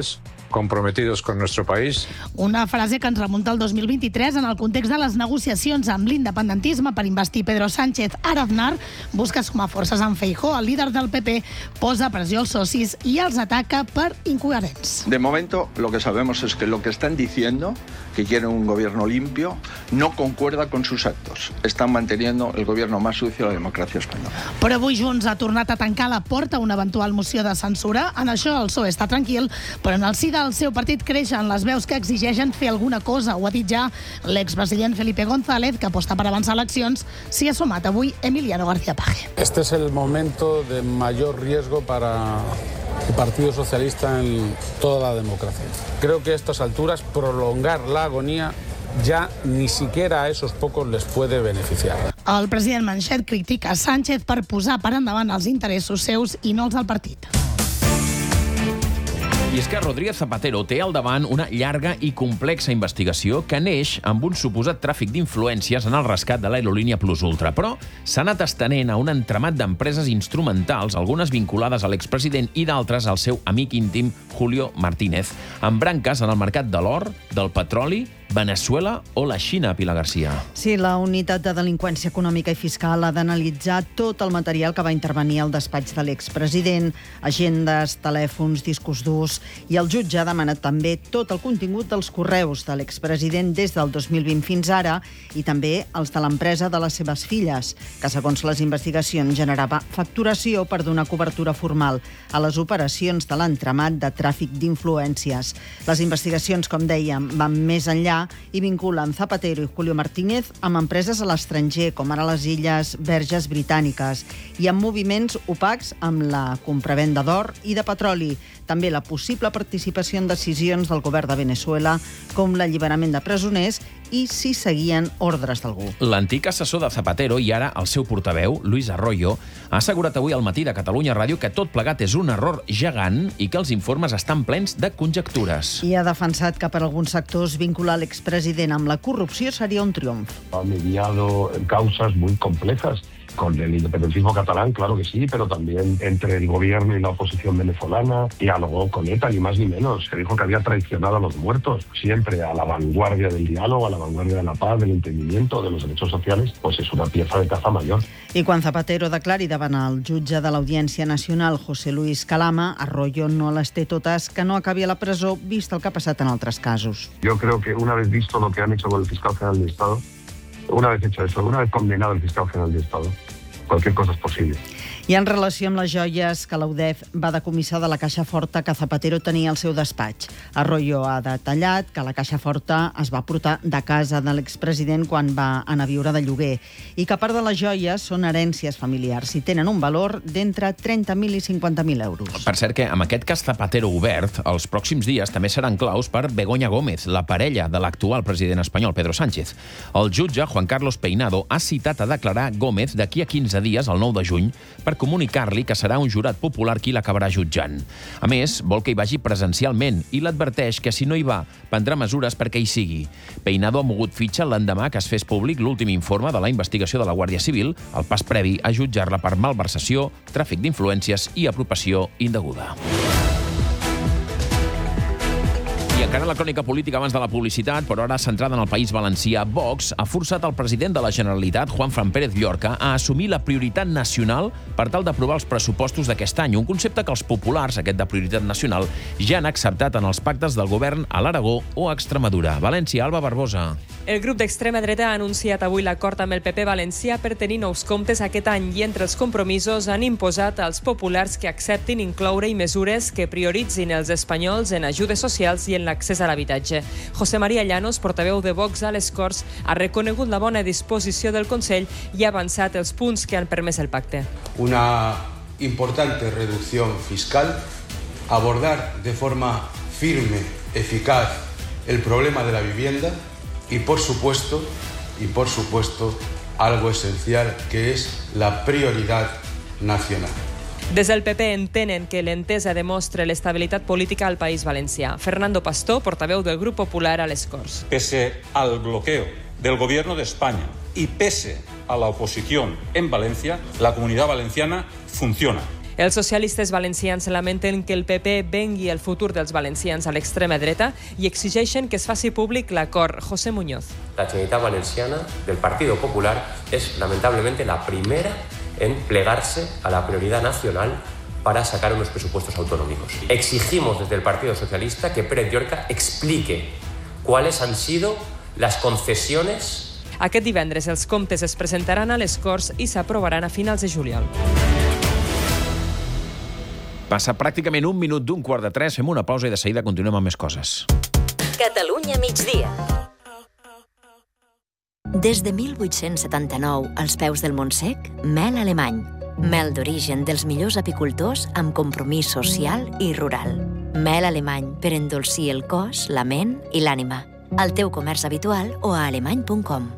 comprometidos con nuestro país. Una frase que ens remunta al 2023 en el context de les negociacions amb l'independentisme per investir Pedro Sánchez. Ara Aznar busca sumar forces amb Feijóo. El líder del PP posa pressió als socis i els ataca per incoherents. De momento, lo que sabemos es que lo que están diciendo, que quieren un gobierno limpio, no concuerda con sus actos. Están manteniendo el gobierno más sucio de la democracia española. Però avui Junts ha tornat a tancar la porta a una eventual moció de censura. En això el PSOE està tranquil, però en el si del seu partit creixen les veus que exigeixen fer alguna cosa. Ho ha dit ja l'expresident Felipe González, que aposta per avançar eleccions. S'hi ha sumat avui Emiliano García Paje. Este es el momento de mayor riesgo para el Partido Socialista en toda la democracia. Creo que a estas alturas prolongar la agonía ya ni siquiera a esos pocos les puede beneficiar. El president Manchet critica Sánchez per posar per endavant els interessos seus i no els del partit. I és que Rodríguez Zapatero té al davant una llarga i complexa investigació que neix amb un suposat tràfic d'influències en el rescat de l'aerolínia Plus Ultra, però s'ha anat estenent a un entramat d'empreses instrumentals, algunes vinculades a l'expresident i d'altres al seu amic íntim Julio Martínez, amb branques en el mercat de l'or, del petroli, Veneçuela o la Xina, Pilar Garcia. Sí, la unitat de delinqüència econòmica i fiscal ha d'analitzar tot el material que va intervenir al despatx de l'expresident, agendes, telèfons, discos durs, i el jutge ha demanat també tot el contingut dels correus de l'expresident des del 2020 fins ara i també els de l'empresa de les seves filles, que segons les investigacions generava facturació per donar cobertura formal a les operacions de l'entramat de tràfic d'influències. Les investigacions, com dèiem, van més enllà i vinculen Zapatero i Julio Martínez amb empreses a l'estranger, com ara les Illes Verges Britàniques, i amb moviments opacs amb la compravenda d'or i de petroli. També la possible participació en decisions del govern de Veneçuela, com l'alliberament de presoners i si seguien ordres d'algú. L'antic assessor de Zapatero i ara el seu portaveu, Luis Arroyo, ha assegurat avui al Matí de Catalunya Ràdio que tot plegat és un error gegant i que els informes estan plens de conjectures. I ha defensat que per alguns sectors vincular l'expresident amb la corrupció seria un triomf. Ha mediado causas muy complejas. Con el independentismo catalán, claro que sí, pero también entre el gobierno y la oposición venezolana, dialogó con ETA, ni más ni menos. Se dijo que había traicionado a los muertos, siempre a la vanguardia del diálogo, a la vanguardia de la paz, del entendimiento, de los derechos sociales, pues es una pieza de caza mayor. I quan Zapatero declari davant el jutge de l'Audiència Nacional, José Luis Calama, Arroyo no les té totes que no acabi a la presó, vist el que ha passat en altres casos. Yo creo que una vez visto lo que han hecho con el fiscal general del Estado, una vez hecho eso, una vez condenado el fiscal general del Estado, cualquier cosa es posible. I en relació amb les joies que l'UDEF va decomissar de la caixa forta que Zapatero tenia al seu despatx. Arroyo ha detallat que la caixa forta es va portar de casa de l'expresident quan va anar a viure de lloguer i que part de les joies són herències familiars i tenen un valor d'entre 30.000 i 50.000 euros. Per cert que amb aquest cas Zapatero obert, els pròxims dies també seran claus per Begoña Gómez, la parella de l'actual president espanyol, Pedro Sánchez. El jutge, Juan Carlos Peinado, ha citat a declarar Gómez d'aquí a 15 dies, el 9 de juny, per comunicar-li que serà un jurat popular qui l'acabarà jutjant. A més, vol que hi vagi presencialment i l'adverteix que si no hi va, prendrà mesures perquè hi sigui. Peinado ha mogut fitxa l'endemà que es fes públic l'últim informe de la investigació de la Guàrdia Civil, el pas previ a jutjar-la per malversació, tràfic d'influències i apropiació indeguda. I encara la crònica política abans de la publicitat, però ara centrada en el País Valencià, Vox ha forçat el president de la Generalitat, Juanfran Pérez Llorca, a assumir la prioritat nacional per tal d'aprovar els pressupostos d'aquest any, un concepte que els populars, aquest de prioritat nacional, ja han acceptat en els pactes del govern a l'Aragó o a Extremadura. València, Alba Barbosa. El grup d'extrema dreta ha anunciat avui l'acord amb el PP valencià per tenir nous comptes aquest any i entre els compromisos han imposat als populars que acceptin incloure-hi mesures que prioritzin els espanyols en ajudes socials i en l'accés a l'habitatge. José María Llanos, portaveu de Vox a les Corts, ha reconegut la bona disposició del Consell i ha avançat els punts que han permès el pacte. Una importante reducción fiscal, abordar de forma firme, eficaz, el problema de la vivienda y, por supuesto, algo esencial que es la prioridad nacional. Des del PP entenen que l'entesa demostra l'estabilitat política al País Valencià. Fernando Pastor, portaveu del Grup Popular a les Corts. Pese al bloqueo del Gobierno de España y pese a la oposición en Valencia, la Comunidad Valenciana funciona. Els socialistes valencians lamenten que el PP vengui el futur dels valencians a l'extrema dreta i exigeixen que es faci públic l'acord. José Muñoz. La Generalitat Valenciana del Partido Popular es lamentablemente la primera en plegarse a la prioridad nacional para sacar unos presupuestos autonómicos. Exigimos desde el Partido Socialista que Pérez Llorca explique cuáles han sido las concesiones. Aquest divendres els comptes es presentaran a les Corts i s'aprovaran a finals de juliol. Passa pràcticament un minut d'un quart de tres, fem una pausa i de seguida continuem amb més coses. Catalunya migdia. Des de 1879, als peus del Montsec, mel alemany. Mel d'origen dels millors apicultors amb compromís social i rural. Mel alemany per endolcir el cos, la ment i l'ànima. Al teu comerç habitual o a alemany.com.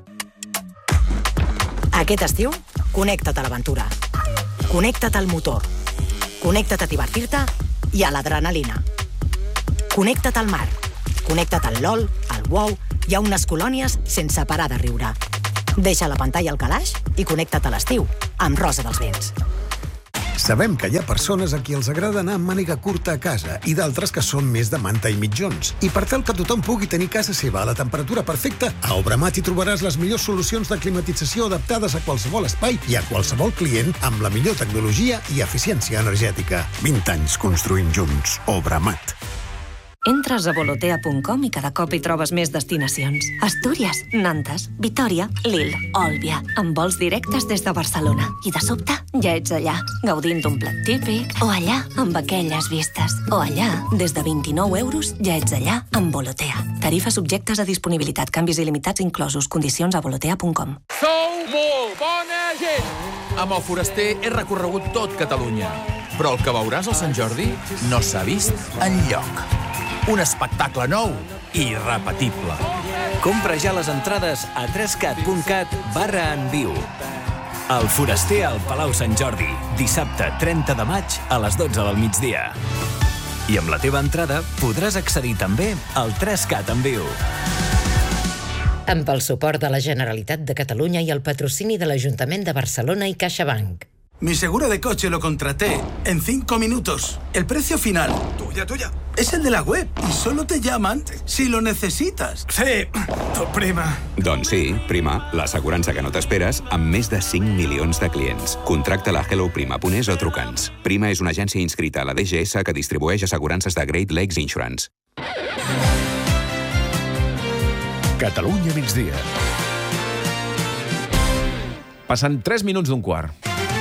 Aquest estiu, connecta't a l'aventura. Connecta't al motor. Connecta't a divertir-te i a l'adrenalina. Connecta't al mar. Connecta't al LOL, al WoW i a unes colònies sense parar de riure. Deixa la pantalla al calaix i connecta't a l'estiu amb Rosa dels Vents. Sabem que hi ha persones a qui els agrada anar amb màniga curta a casa i d'altres que són més de manta i mitjons. I per tal que tothom pugui tenir casa seva a la temperatura perfecta, a Obramat hi trobaràs les millors solucions de climatització adaptades a qualsevol espai i a qualsevol client amb la millor tecnologia i eficiència energètica. 20 anys construint junts. Obramat. Entres a volotea.com i cada cop hi trobes més destinacions. Astúries, Nantes, Vitòria, Lille, Òlbia, amb vols directes des de Barcelona. I de sobte ja ets allà, gaudint d'un plat típic, o allà, amb aquelles vistes, o allà, des de 29 euros, ja ets allà, amb Volotea. Tarifes subjectes a disponibilitat, canvis il·limitats inclosos, condicions a volotea.com. Sou molt bona gent! Amb el Foraster he recorregut tot Catalunya, però el que veuràs al Sant Jordi no s'ha vist enlloc. Un espectacle nou i irrepetible. Compra ja les entrades a 3cat.cat/enviu. El Foraster al Palau Sant Jordi, dissabte 30 de maig a les 12 del migdia. I amb la teva entrada podràs accedir també al 3Cat en viu. Amb el suport de la Generalitat de Catalunya i el patrocini de l'Ajuntament de Barcelona i CaixaBank. Mi seguro de coche lo contraté en 5 minutos. El precio final, tuya, es el de la web y solo te llaman si lo necesitas. Sí, tu prima. Doncs sí, Prima, l'assegurança que no t'esperes amb més de 5 milions de clients. Contracta-la a helloprima.es o truca'ns. Prima és una agència inscrita a la DGS que distribueix assegurances de Great Lakes Insurance. Catalunya migdia. Passen 3 minuts d'un quart.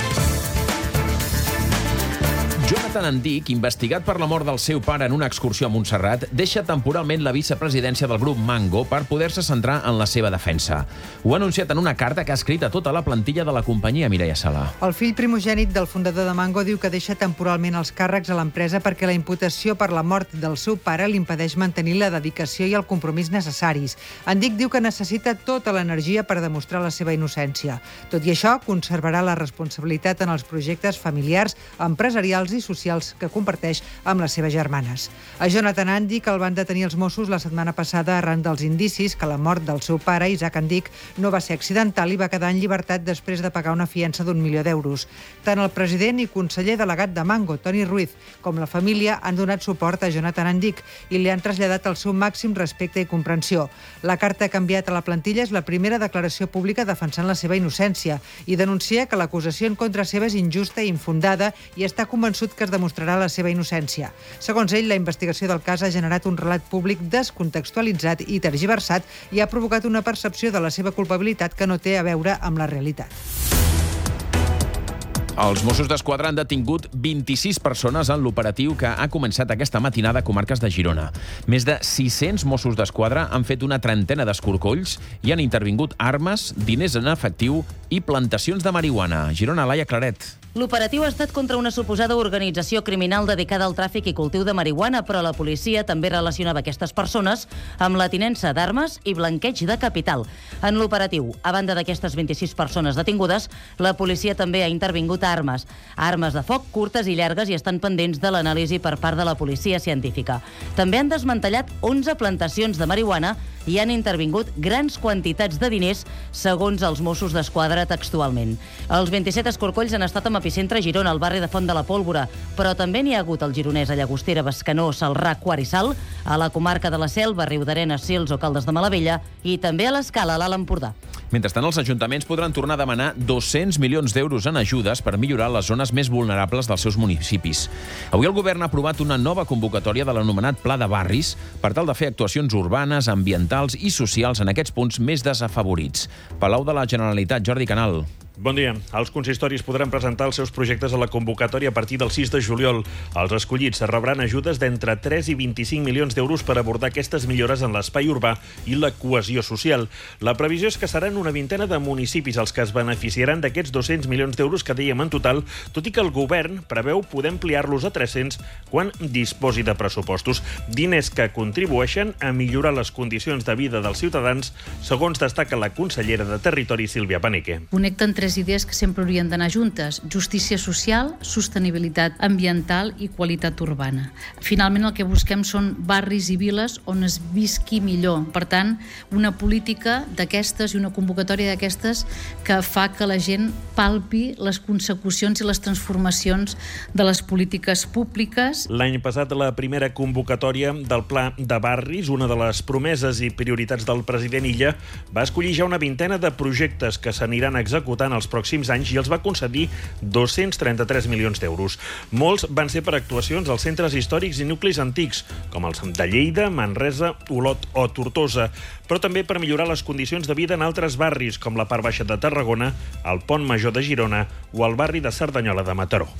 Jonathan Andic, investigat per la mort del seu pare en una excursió a Montserrat, deixa temporalment la vicepresidència del grup Mango per poder-se centrar en la seva defensa. Ho ha anunciat en una carta que ha escrit a tota la plantilla de la companyia, Mireia Sala. El fill primogènit del fundador de Mango diu que deixa temporalment els càrrecs a l'empresa perquè la imputació per la mort del seu pare li impedeix mantenir la dedicació i el compromís necessaris. Andic diu que necessita tota l'energia per demostrar la seva innocència. Tot i això, conservarà la responsabilitat en els projectes familiars, empresarials i socials que comparteix amb les seves germanes. A Jonathan Andic el van detenir els Mossos la setmana passada arran dels indicis que la mort del seu pare, Isaac Andic, no va ser accidental i va quedar en llibertat després de pagar una fiança d'1 milió d'euros. Tant el president i conseller delegat de Mango, Toni Ruiz, com la família han donat suport a Jonathan Andic i li han traslladat el seu màxim respecte i comprensió. La carta que ha enviat a la plantilla és la primera declaració pública defensant la seva innocència i denuncia que l'acusació en contra seva és injusta i infundada i està convençut que es demostrarà la seva innocència. Segons ell, la investigació del cas ha generat un relat públic descontextualitzat i tergiversat i ha provocat una percepció de la seva culpabilitat que no té a veure amb la realitat. Els Mossos d'Esquadra han detingut 26 persones en l'operatiu que ha començat aquesta matinada a comarques de Girona. Més de 600 Mossos d'Esquadra han fet una trentena d'escorcolls i han intervingut armes, diners en efectiu i plantacions de marihuana. Girona, Laia Claret. L'operatiu ha estat contra una suposada organització criminal dedicada al tràfic i cultiu de marihuana, però la policia també relacionava aquestes persones amb la tinença d'armes i blanqueig de capital. En l'operatiu, a banda d'aquestes 26 persones detingudes, la policia també ha intervingut armes de foc curtes i llargues i estan pendents de l'anàlisi per part de la policia científica. També han desmantellat 11 plantacions de marihuana i han intervingut grans quantitats de diners, segons els Mossos d'Esquadra textualment. Els 27 escorcolls han estat amb epicentre a Girona, al barri de Font de la Pólvora, però també n'hi ha hagut al Gironès, a Llagostera, Bescanó, Celrà, Quart i Salt, a la comarca de la Selva, Riudarenes, Sils o Caldes de Malavella, i també a l'Escala, a l'Alt Empordà. Mentrestant, els ajuntaments podran tornar a demanar 200 milions d'euros en ajudes per millorar les zones més vulnerables dels seus municipis. Avui el govern ha aprovat una nova convocatòria de l'anomenat Pla de Barris per tal de fer actuacions urbanes, ambientals i socials en aquests punts més desafavorits. Palau de la Generalitat, Jordi Canal. Bon dia. Els consistoris podran presentar els seus projectes a la convocatòria a partir del 6 de juliol. Els escollits rebran ajudes d'entre 3 i 25 milions d'euros per abordar aquestes millores en l'espai urbà i la cohesió social. La previsió és que seran una vintena de municipis els que es beneficiaran d'aquests 200 milions d'euros que dèiem en total, tot i que el govern preveu poder ampliar-los a 300 quan disposi de pressupostos. Diners que contribueixen a millorar les condicions de vida dels ciutadans, segons destaca la consellera de Territori, Sílvia Paneque. Connecten tres idees que sempre haurien d'anar juntes: justícia social, sostenibilitat ambiental i qualitat urbana. Finalment el que busquem són barris i viles on es visqui millor. Per tant, una política d'aquestes i una convocatòria d'aquestes que fa que la gent palpi les consecucions i les transformacions de les polítiques públiques. L'any passat, la primera convocatòria del Pla de Barris, una de les promeses i prioritats del president Illa, va escollir ja una vintena de projectes que s'aniran executant els pròxims anys i els va concedir 233 milions d'euros. Molts van ser per actuacions als centres històrics i nuclis antics, com els de Lleida, Manresa, Olot o Tortosa, però també per millorar les condicions de vida en altres barris, com la part baixa de Tarragona, el Pont Major de Girona o el barri de Cerdanyola de Mataró.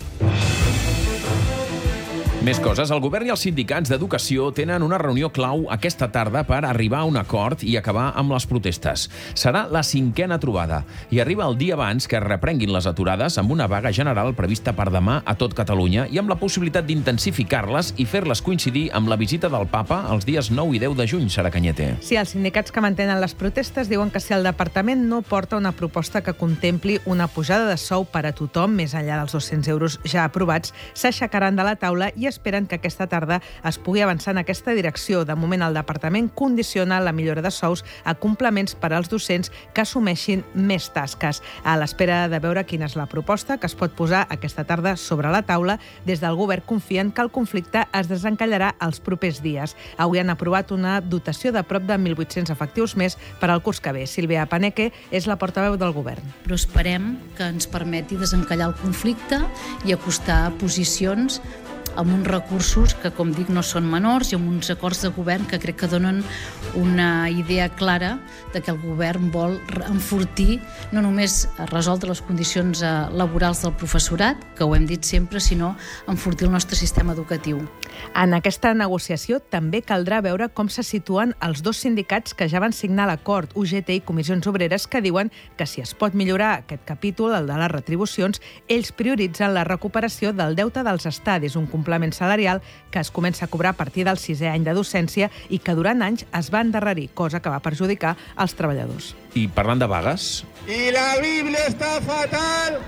Més coses. El govern i els sindicats d'educació tenen una reunió clau aquesta tarda per arribar a un acord i acabar amb les protestes. Serà la 5a trobada i arriba el dia abans que reprenguin les aturades amb una vaga general prevista per demà a tot Catalunya i amb la possibilitat d'intensificar-les i fer-les coincidir amb la visita del papa els dies 9 i 10 de juny, Sara Cañete. Sí, els sindicats que mantenen les protestes diuen que si el departament no porta una proposta que contempli una pujada de sou per a tothom, més enllà dels 200 euros ja aprovats, s'aixecaran de la taula i esperen que aquesta tarda es pugui avançar en aquesta direcció. De moment, el departament condiciona la millora de sous a complements per als docents que assumeixin més tasques. A l'espera de veure quina és la proposta que es pot posar aquesta tarda sobre la taula, des del govern confien que el conflicte es desencallarà els propers dies. Avui han aprovat una dotació de prop de 1.800 efectius més per al curs que ve. Sílvia Paneque és la portaveu del govern. Però esperem que ens permeti desencallar el conflicte i acostar posicions amb uns recursos que, com dic, no són menors i amb uns acords de govern que crec que donen una idea clara de que el govern vol enfortir, no només resoldre les condicions laborals del professorat, que ho hem dit sempre, sinó enfortir el nostre sistema educatiu. En aquesta negociació també caldrà veure com se situen els dos sindicats que ja van signar l'acord, UGT i Comissions Obreres, que diuen que si es pot millorar aquest capítol, el de les retribucions, ells prioritzen la recuperació del deute dels estadis, un complement salarial que es comença a cobrar a partir del 6è any de docència i que durant anys es va endarrerir, cosa que va perjudicar els treballadors. I parlant de vagues... I la Bíblia està fatal!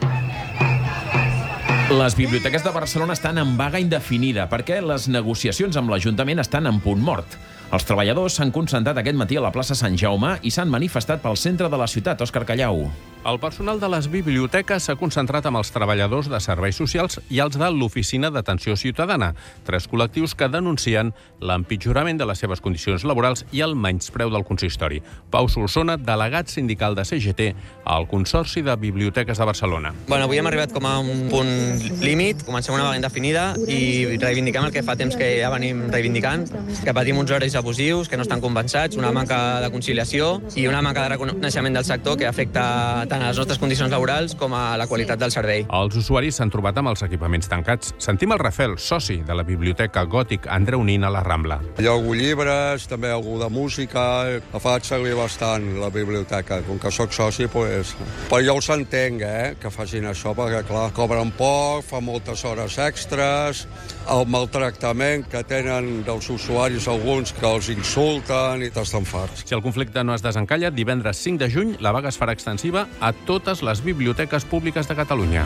Les biblioteques de Barcelona estan en vaga indefinida perquè les negociacions amb l'Ajuntament estan en punt mort. Els treballadors s'han concentrat aquest matí a la plaça Sant Jaume i s'han manifestat pel centre de la ciutat. Òscar Callau. El personal de les biblioteques s'ha concentrat amb els treballadors de serveis socials i els de l'Oficina d'Atenció Ciutadana, 3 col·lectius que denuncien l'empitjorament de les seves condicions laborals i el menyspreu del consistori. Pau Solsona, delegat sindical de CGT al Consorci de Biblioteques de Barcelona. Avui hem arribat com a un punt límit, comencem una vaga indefinida i reivindiquem el que fa temps que ja venim reivindicant, que patim uns horaris abusius, que no estan compensats, una manca de conciliació i una manca de reconeixement del sector que afecta tant a les nostres condicions laborals com a la qualitat del servei. Els usuaris s'han trobat amb els equipaments tancats. Sentim el Rafel, soci de la Biblioteca Gòtic Andreu Nin a la Rambla. Hi ha algun llibres, també algú de música. La faig servir bastant, la biblioteca. Com que sóc soci, doncs... Però jo els entenc, que facin això, perquè, clar, cobren poc, fan moltes hores extres, el maltractament que tenen dels usuaris alguns que els insulten i estan farts. Si el conflicte no es desencalla, divendres 5 de juny la vaga es farà extensiva a totes les biblioteques públiques de Catalunya.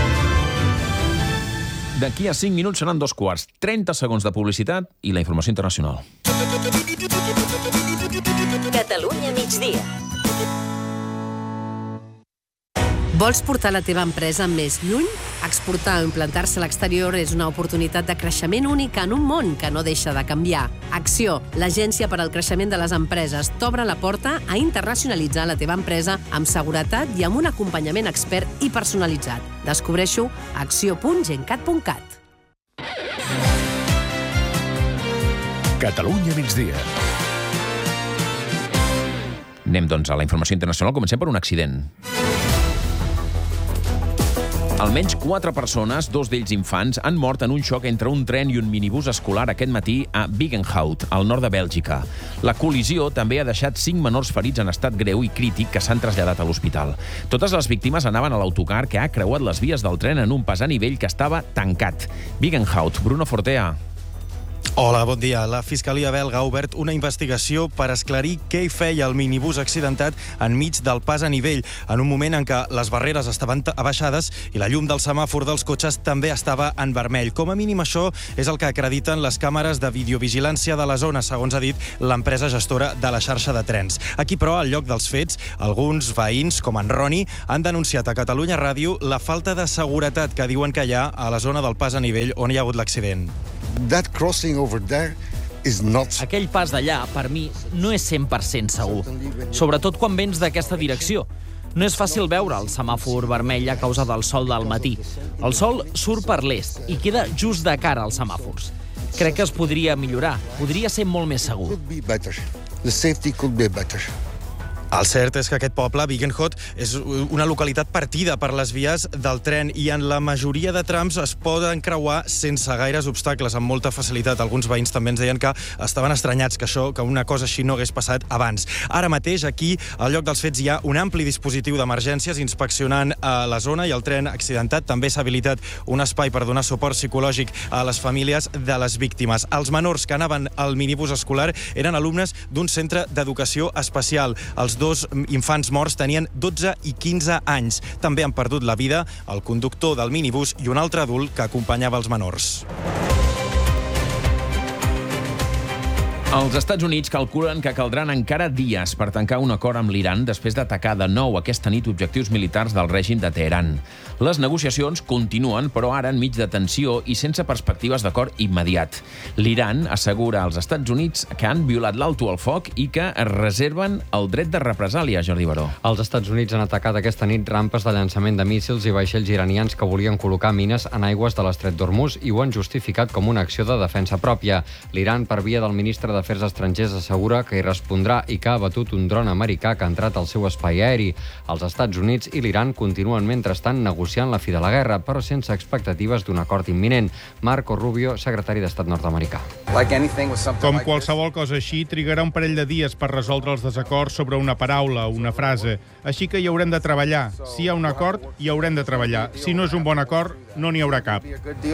D'aquí a 5 minuts seran 2:15. 30 segons de publicitat i la informació internacional. Catalunya migdia. Vols portar la teva empresa més lluny? Exportar o implantar-se a l'exterior és una oportunitat de creixement única en un món que no deixa de canviar. Acció, l'agència per al creixement de les empreses, t'obre la porta a internacionalitzar la teva empresa amb seguretat i amb un acompanyament expert i personalitzat. Descobreixo a acció.gencat.cat. Catalunya migdia. Anem, doncs, a la informació internacional. Comencem per un accident. Almenys 4 persones, 2 d'ells infants, han mort en un xoc entre un tren i un minibús escolar aquest matí a Biggenhout, al nord de Bèlgica. La col·lisió també ha deixat 5 menors ferits en estat greu i crític que s'han traslladat a l'hospital. Totes les víctimes anaven a l'autocar que ha creuat les vies del tren en un pas a nivell que estava tancat. Biggenhout, Bruno Fortea. Hola, bon dia. La Fiscalia belga ha obert una investigació per esclarir què hi feia el minibús accidentat enmig del pas a nivell, en un moment en què les barreres estaven abaixades i la llum del semàfor dels cotxes també estava en vermell. Com a mínim això és el que acrediten les càmeres de videovigilància de la zona, segons ha dit l'empresa gestora de la xarxa de trens. Aquí, però, al lloc dels fets, alguns veïns, com en Roni, han denunciat a Catalunya Ràdio la falta de seguretat que diuen que hi ha a la zona del pas a nivell on hi ha hagut l'accident. Aquell pas d'allà, per mi, no és 100% segur. Sobretot quan vens d'aquesta direcció. No és fàcil veure el semàfor vermell a causa del sol del matí. El sol surt per l'est i queda just de cara als semàfors. Crec que es podria millorar. Podria ser molt més segur. El cert és que aquest poble, Biggenhout, és una localitat partida per les vies del tren i en la majoria de trams es poden creuar sense gaires obstacles, amb molta facilitat. Alguns veïns també ens deien que estaven estranyats que una cosa així no hagués passat abans. Ara mateix, aquí, al lloc dels fets, hi ha un ampli dispositiu d'emergències inspeccionant la zona i el tren accidentat. També s'ha habilitat un espai per donar suport psicològic a les famílies de les víctimes. Els menors que anaven al minibús escolar eren alumnes d'un centre d'educació especial. Els 2 infants morts tenien 12 i 15 anys. També han perdut la vida el conductor del minibús i un altre adult que acompanyava els menors. Els Estats Units calculen que caldran encara dies per tancar un acord amb l'Iran després d'atacar de nou aquesta nit objectius militars del règim de Teheran. Les negociacions continuen, però ara enmig de tensió i sense perspectives d'acord immediat. L'Iran assegura als Estats Units que han violat l'alto al foc i que es reserven el dret de represàlia, Jordi Baró. Els Estats Units han atacat aquesta nit rampes de llançament de míssils i vaixells iranians que volien col·locar mines en aigües de l'estret d'Hormuz i ho han justificat com una acció de defensa pròpia. L'Iran, per via del ministre d'Afers Estrangers, assegura que hi respondrà i que ha abatut un dron americà que ha entrat al seu espai aeri. Els Estats Units i l'Iran continuen mentrestant negociant la fi de la guerra, però sense expectatives d'un acord imminent. Marco Rubio, secretari d'Estat nord-americà. Com qualsevol cosa així, trigarà un parell de dies per resoldre els desacords sobre una paraula o una frase. Així que hi haurem de treballar. Si hi ha un acord, hi haurem de treballar. Si no és un bon acord, no n'hi haurà cap.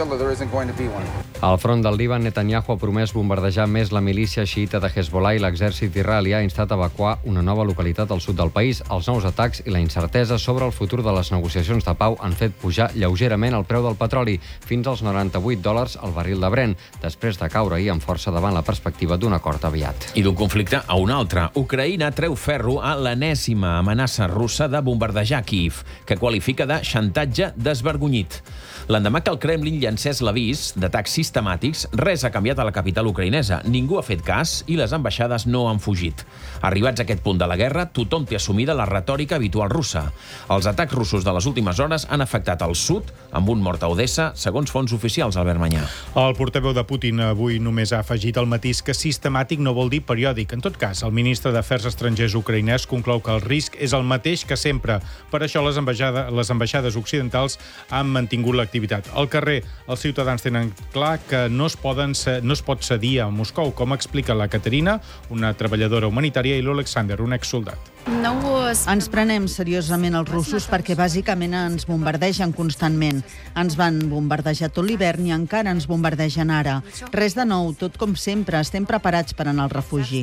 Al front del Líban, Netanyahu ha promès bombardejar més la milícia xiïta de Hezbollah i l'exèrcit israelià ha instat a evacuar una nova localitat al sud del país. Els nous atacs i la incertesa sobre el futur de les negociacions de pau han fet pujar lleugerament el preu del petroli, fins als $98 al barril de Brent, després de caure ahir amb força davant la perspectiva d'un acord aviat. I d'un conflicte a un altre. Ucraïna treu ferro a l'enèsima amenaça russa de bombardejar Kíev, que qualifica de xantatge desvergonyit. L'endemà que el Kremlin llancés l'avís d'atacs sistemàtics, res ha canviat a la capital ucraïnesa. Ningú ha fet cas i les ambaixades no han fugit. Arribats a aquest punt de la guerra, tothom té assumida la retòrica habitual russa. Els atacs russos de les últimes hores han afectat el sud, amb un mort a Odessa, segons fonts oficials, Albert Manyà. El portaveu de Putin avui només ha afegit el matís que sistemàtic no vol dir periòdic. En tot cas, el ministre d'Afers Estrangers ucraïnès conclou que el risc és el mateix que sempre. Per això les ambaixades occidentals han mantingut l'activitat. Al carrer, els ciutadans tenen clar que no es pot cedir a Moscou, com explica la Caterina, una treballadora humanitària, i l'Alexander, un exsoldat. Ens prenem seriosament els russos perquè bàsicament ens bombardegen constantment. Ens van bombardejar tot l'hivern i encara ens bombardegen ara. Res de nou, tot com sempre, estem preparats per anar al refugi.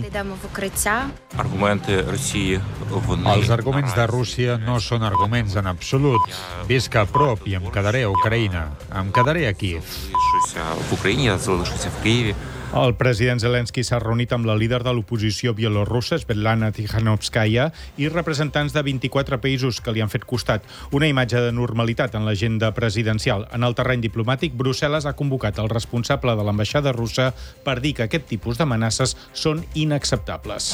Els arguments de Rússia no són arguments en absolut. Visc a prop i em quedaré a Ucraïna. Ucraïna. Em quedaré a Kíev. El president Zelensky s'ha reunit amb la líder de l'oposició bielorussa, Svetlana Tikhanovskaya, i representants de 24 països que li han fet costat. Una imatge de normalitat en l'agenda presidencial. En el terreny diplomàtic, Brussel·les ha convocat el responsable de l'ambaixada russa per dir que aquest tipus d'amenaces són inacceptables.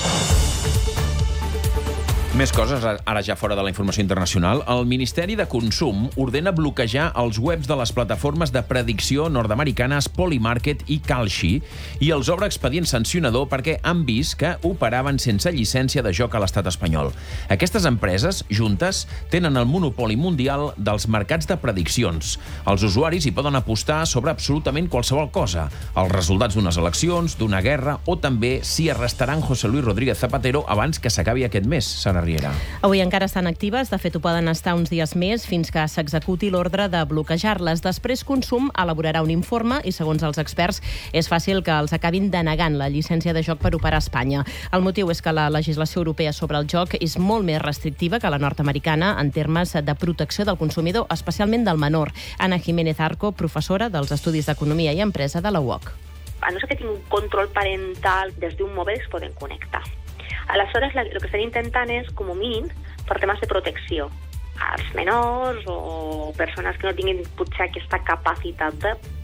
Més coses, ara ja fora de la informació internacional. El Ministeri de Consum ordena bloquejar els webs de les plataformes de predicció nord-americanes Polymarket i Kalshi i els obre expedient sancionador perquè han vist que operaven sense llicència de joc a l'estat espanyol. Aquestes empreses, juntes, tenen el monopoli mundial dels mercats de prediccions. Els usuaris hi poden apostar sobre absolutament qualsevol cosa. Els resultats d'unes eleccions, d'una guerra o també si arrestaran José Luis Rodríguez Zapatero abans que s'acabi aquest mes. Sara Riera. Avui encara estan actives, de fet ho poden estar uns dies més fins que s'executi l'ordre de bloquejar-les. Després Consum elaborarà un informe i, segons els experts, és fàcil que els acabin denegant la llicència de joc per operar a Espanya. El motiu és que la legislació europea sobre el joc és molt més restrictiva que la nord-americana en termes de protecció del consumidor, especialment del menor. Ana Jiménez Arco, professora dels Estudis d'Economia i Empresa de la UOC. A no ser que tingui un control parental des d'un mòbil es poden connectar. Aleshores, el que estan intentant és, com a mínim, per temes de protecció als menors o persones que no tinguin potser aquesta capacitat de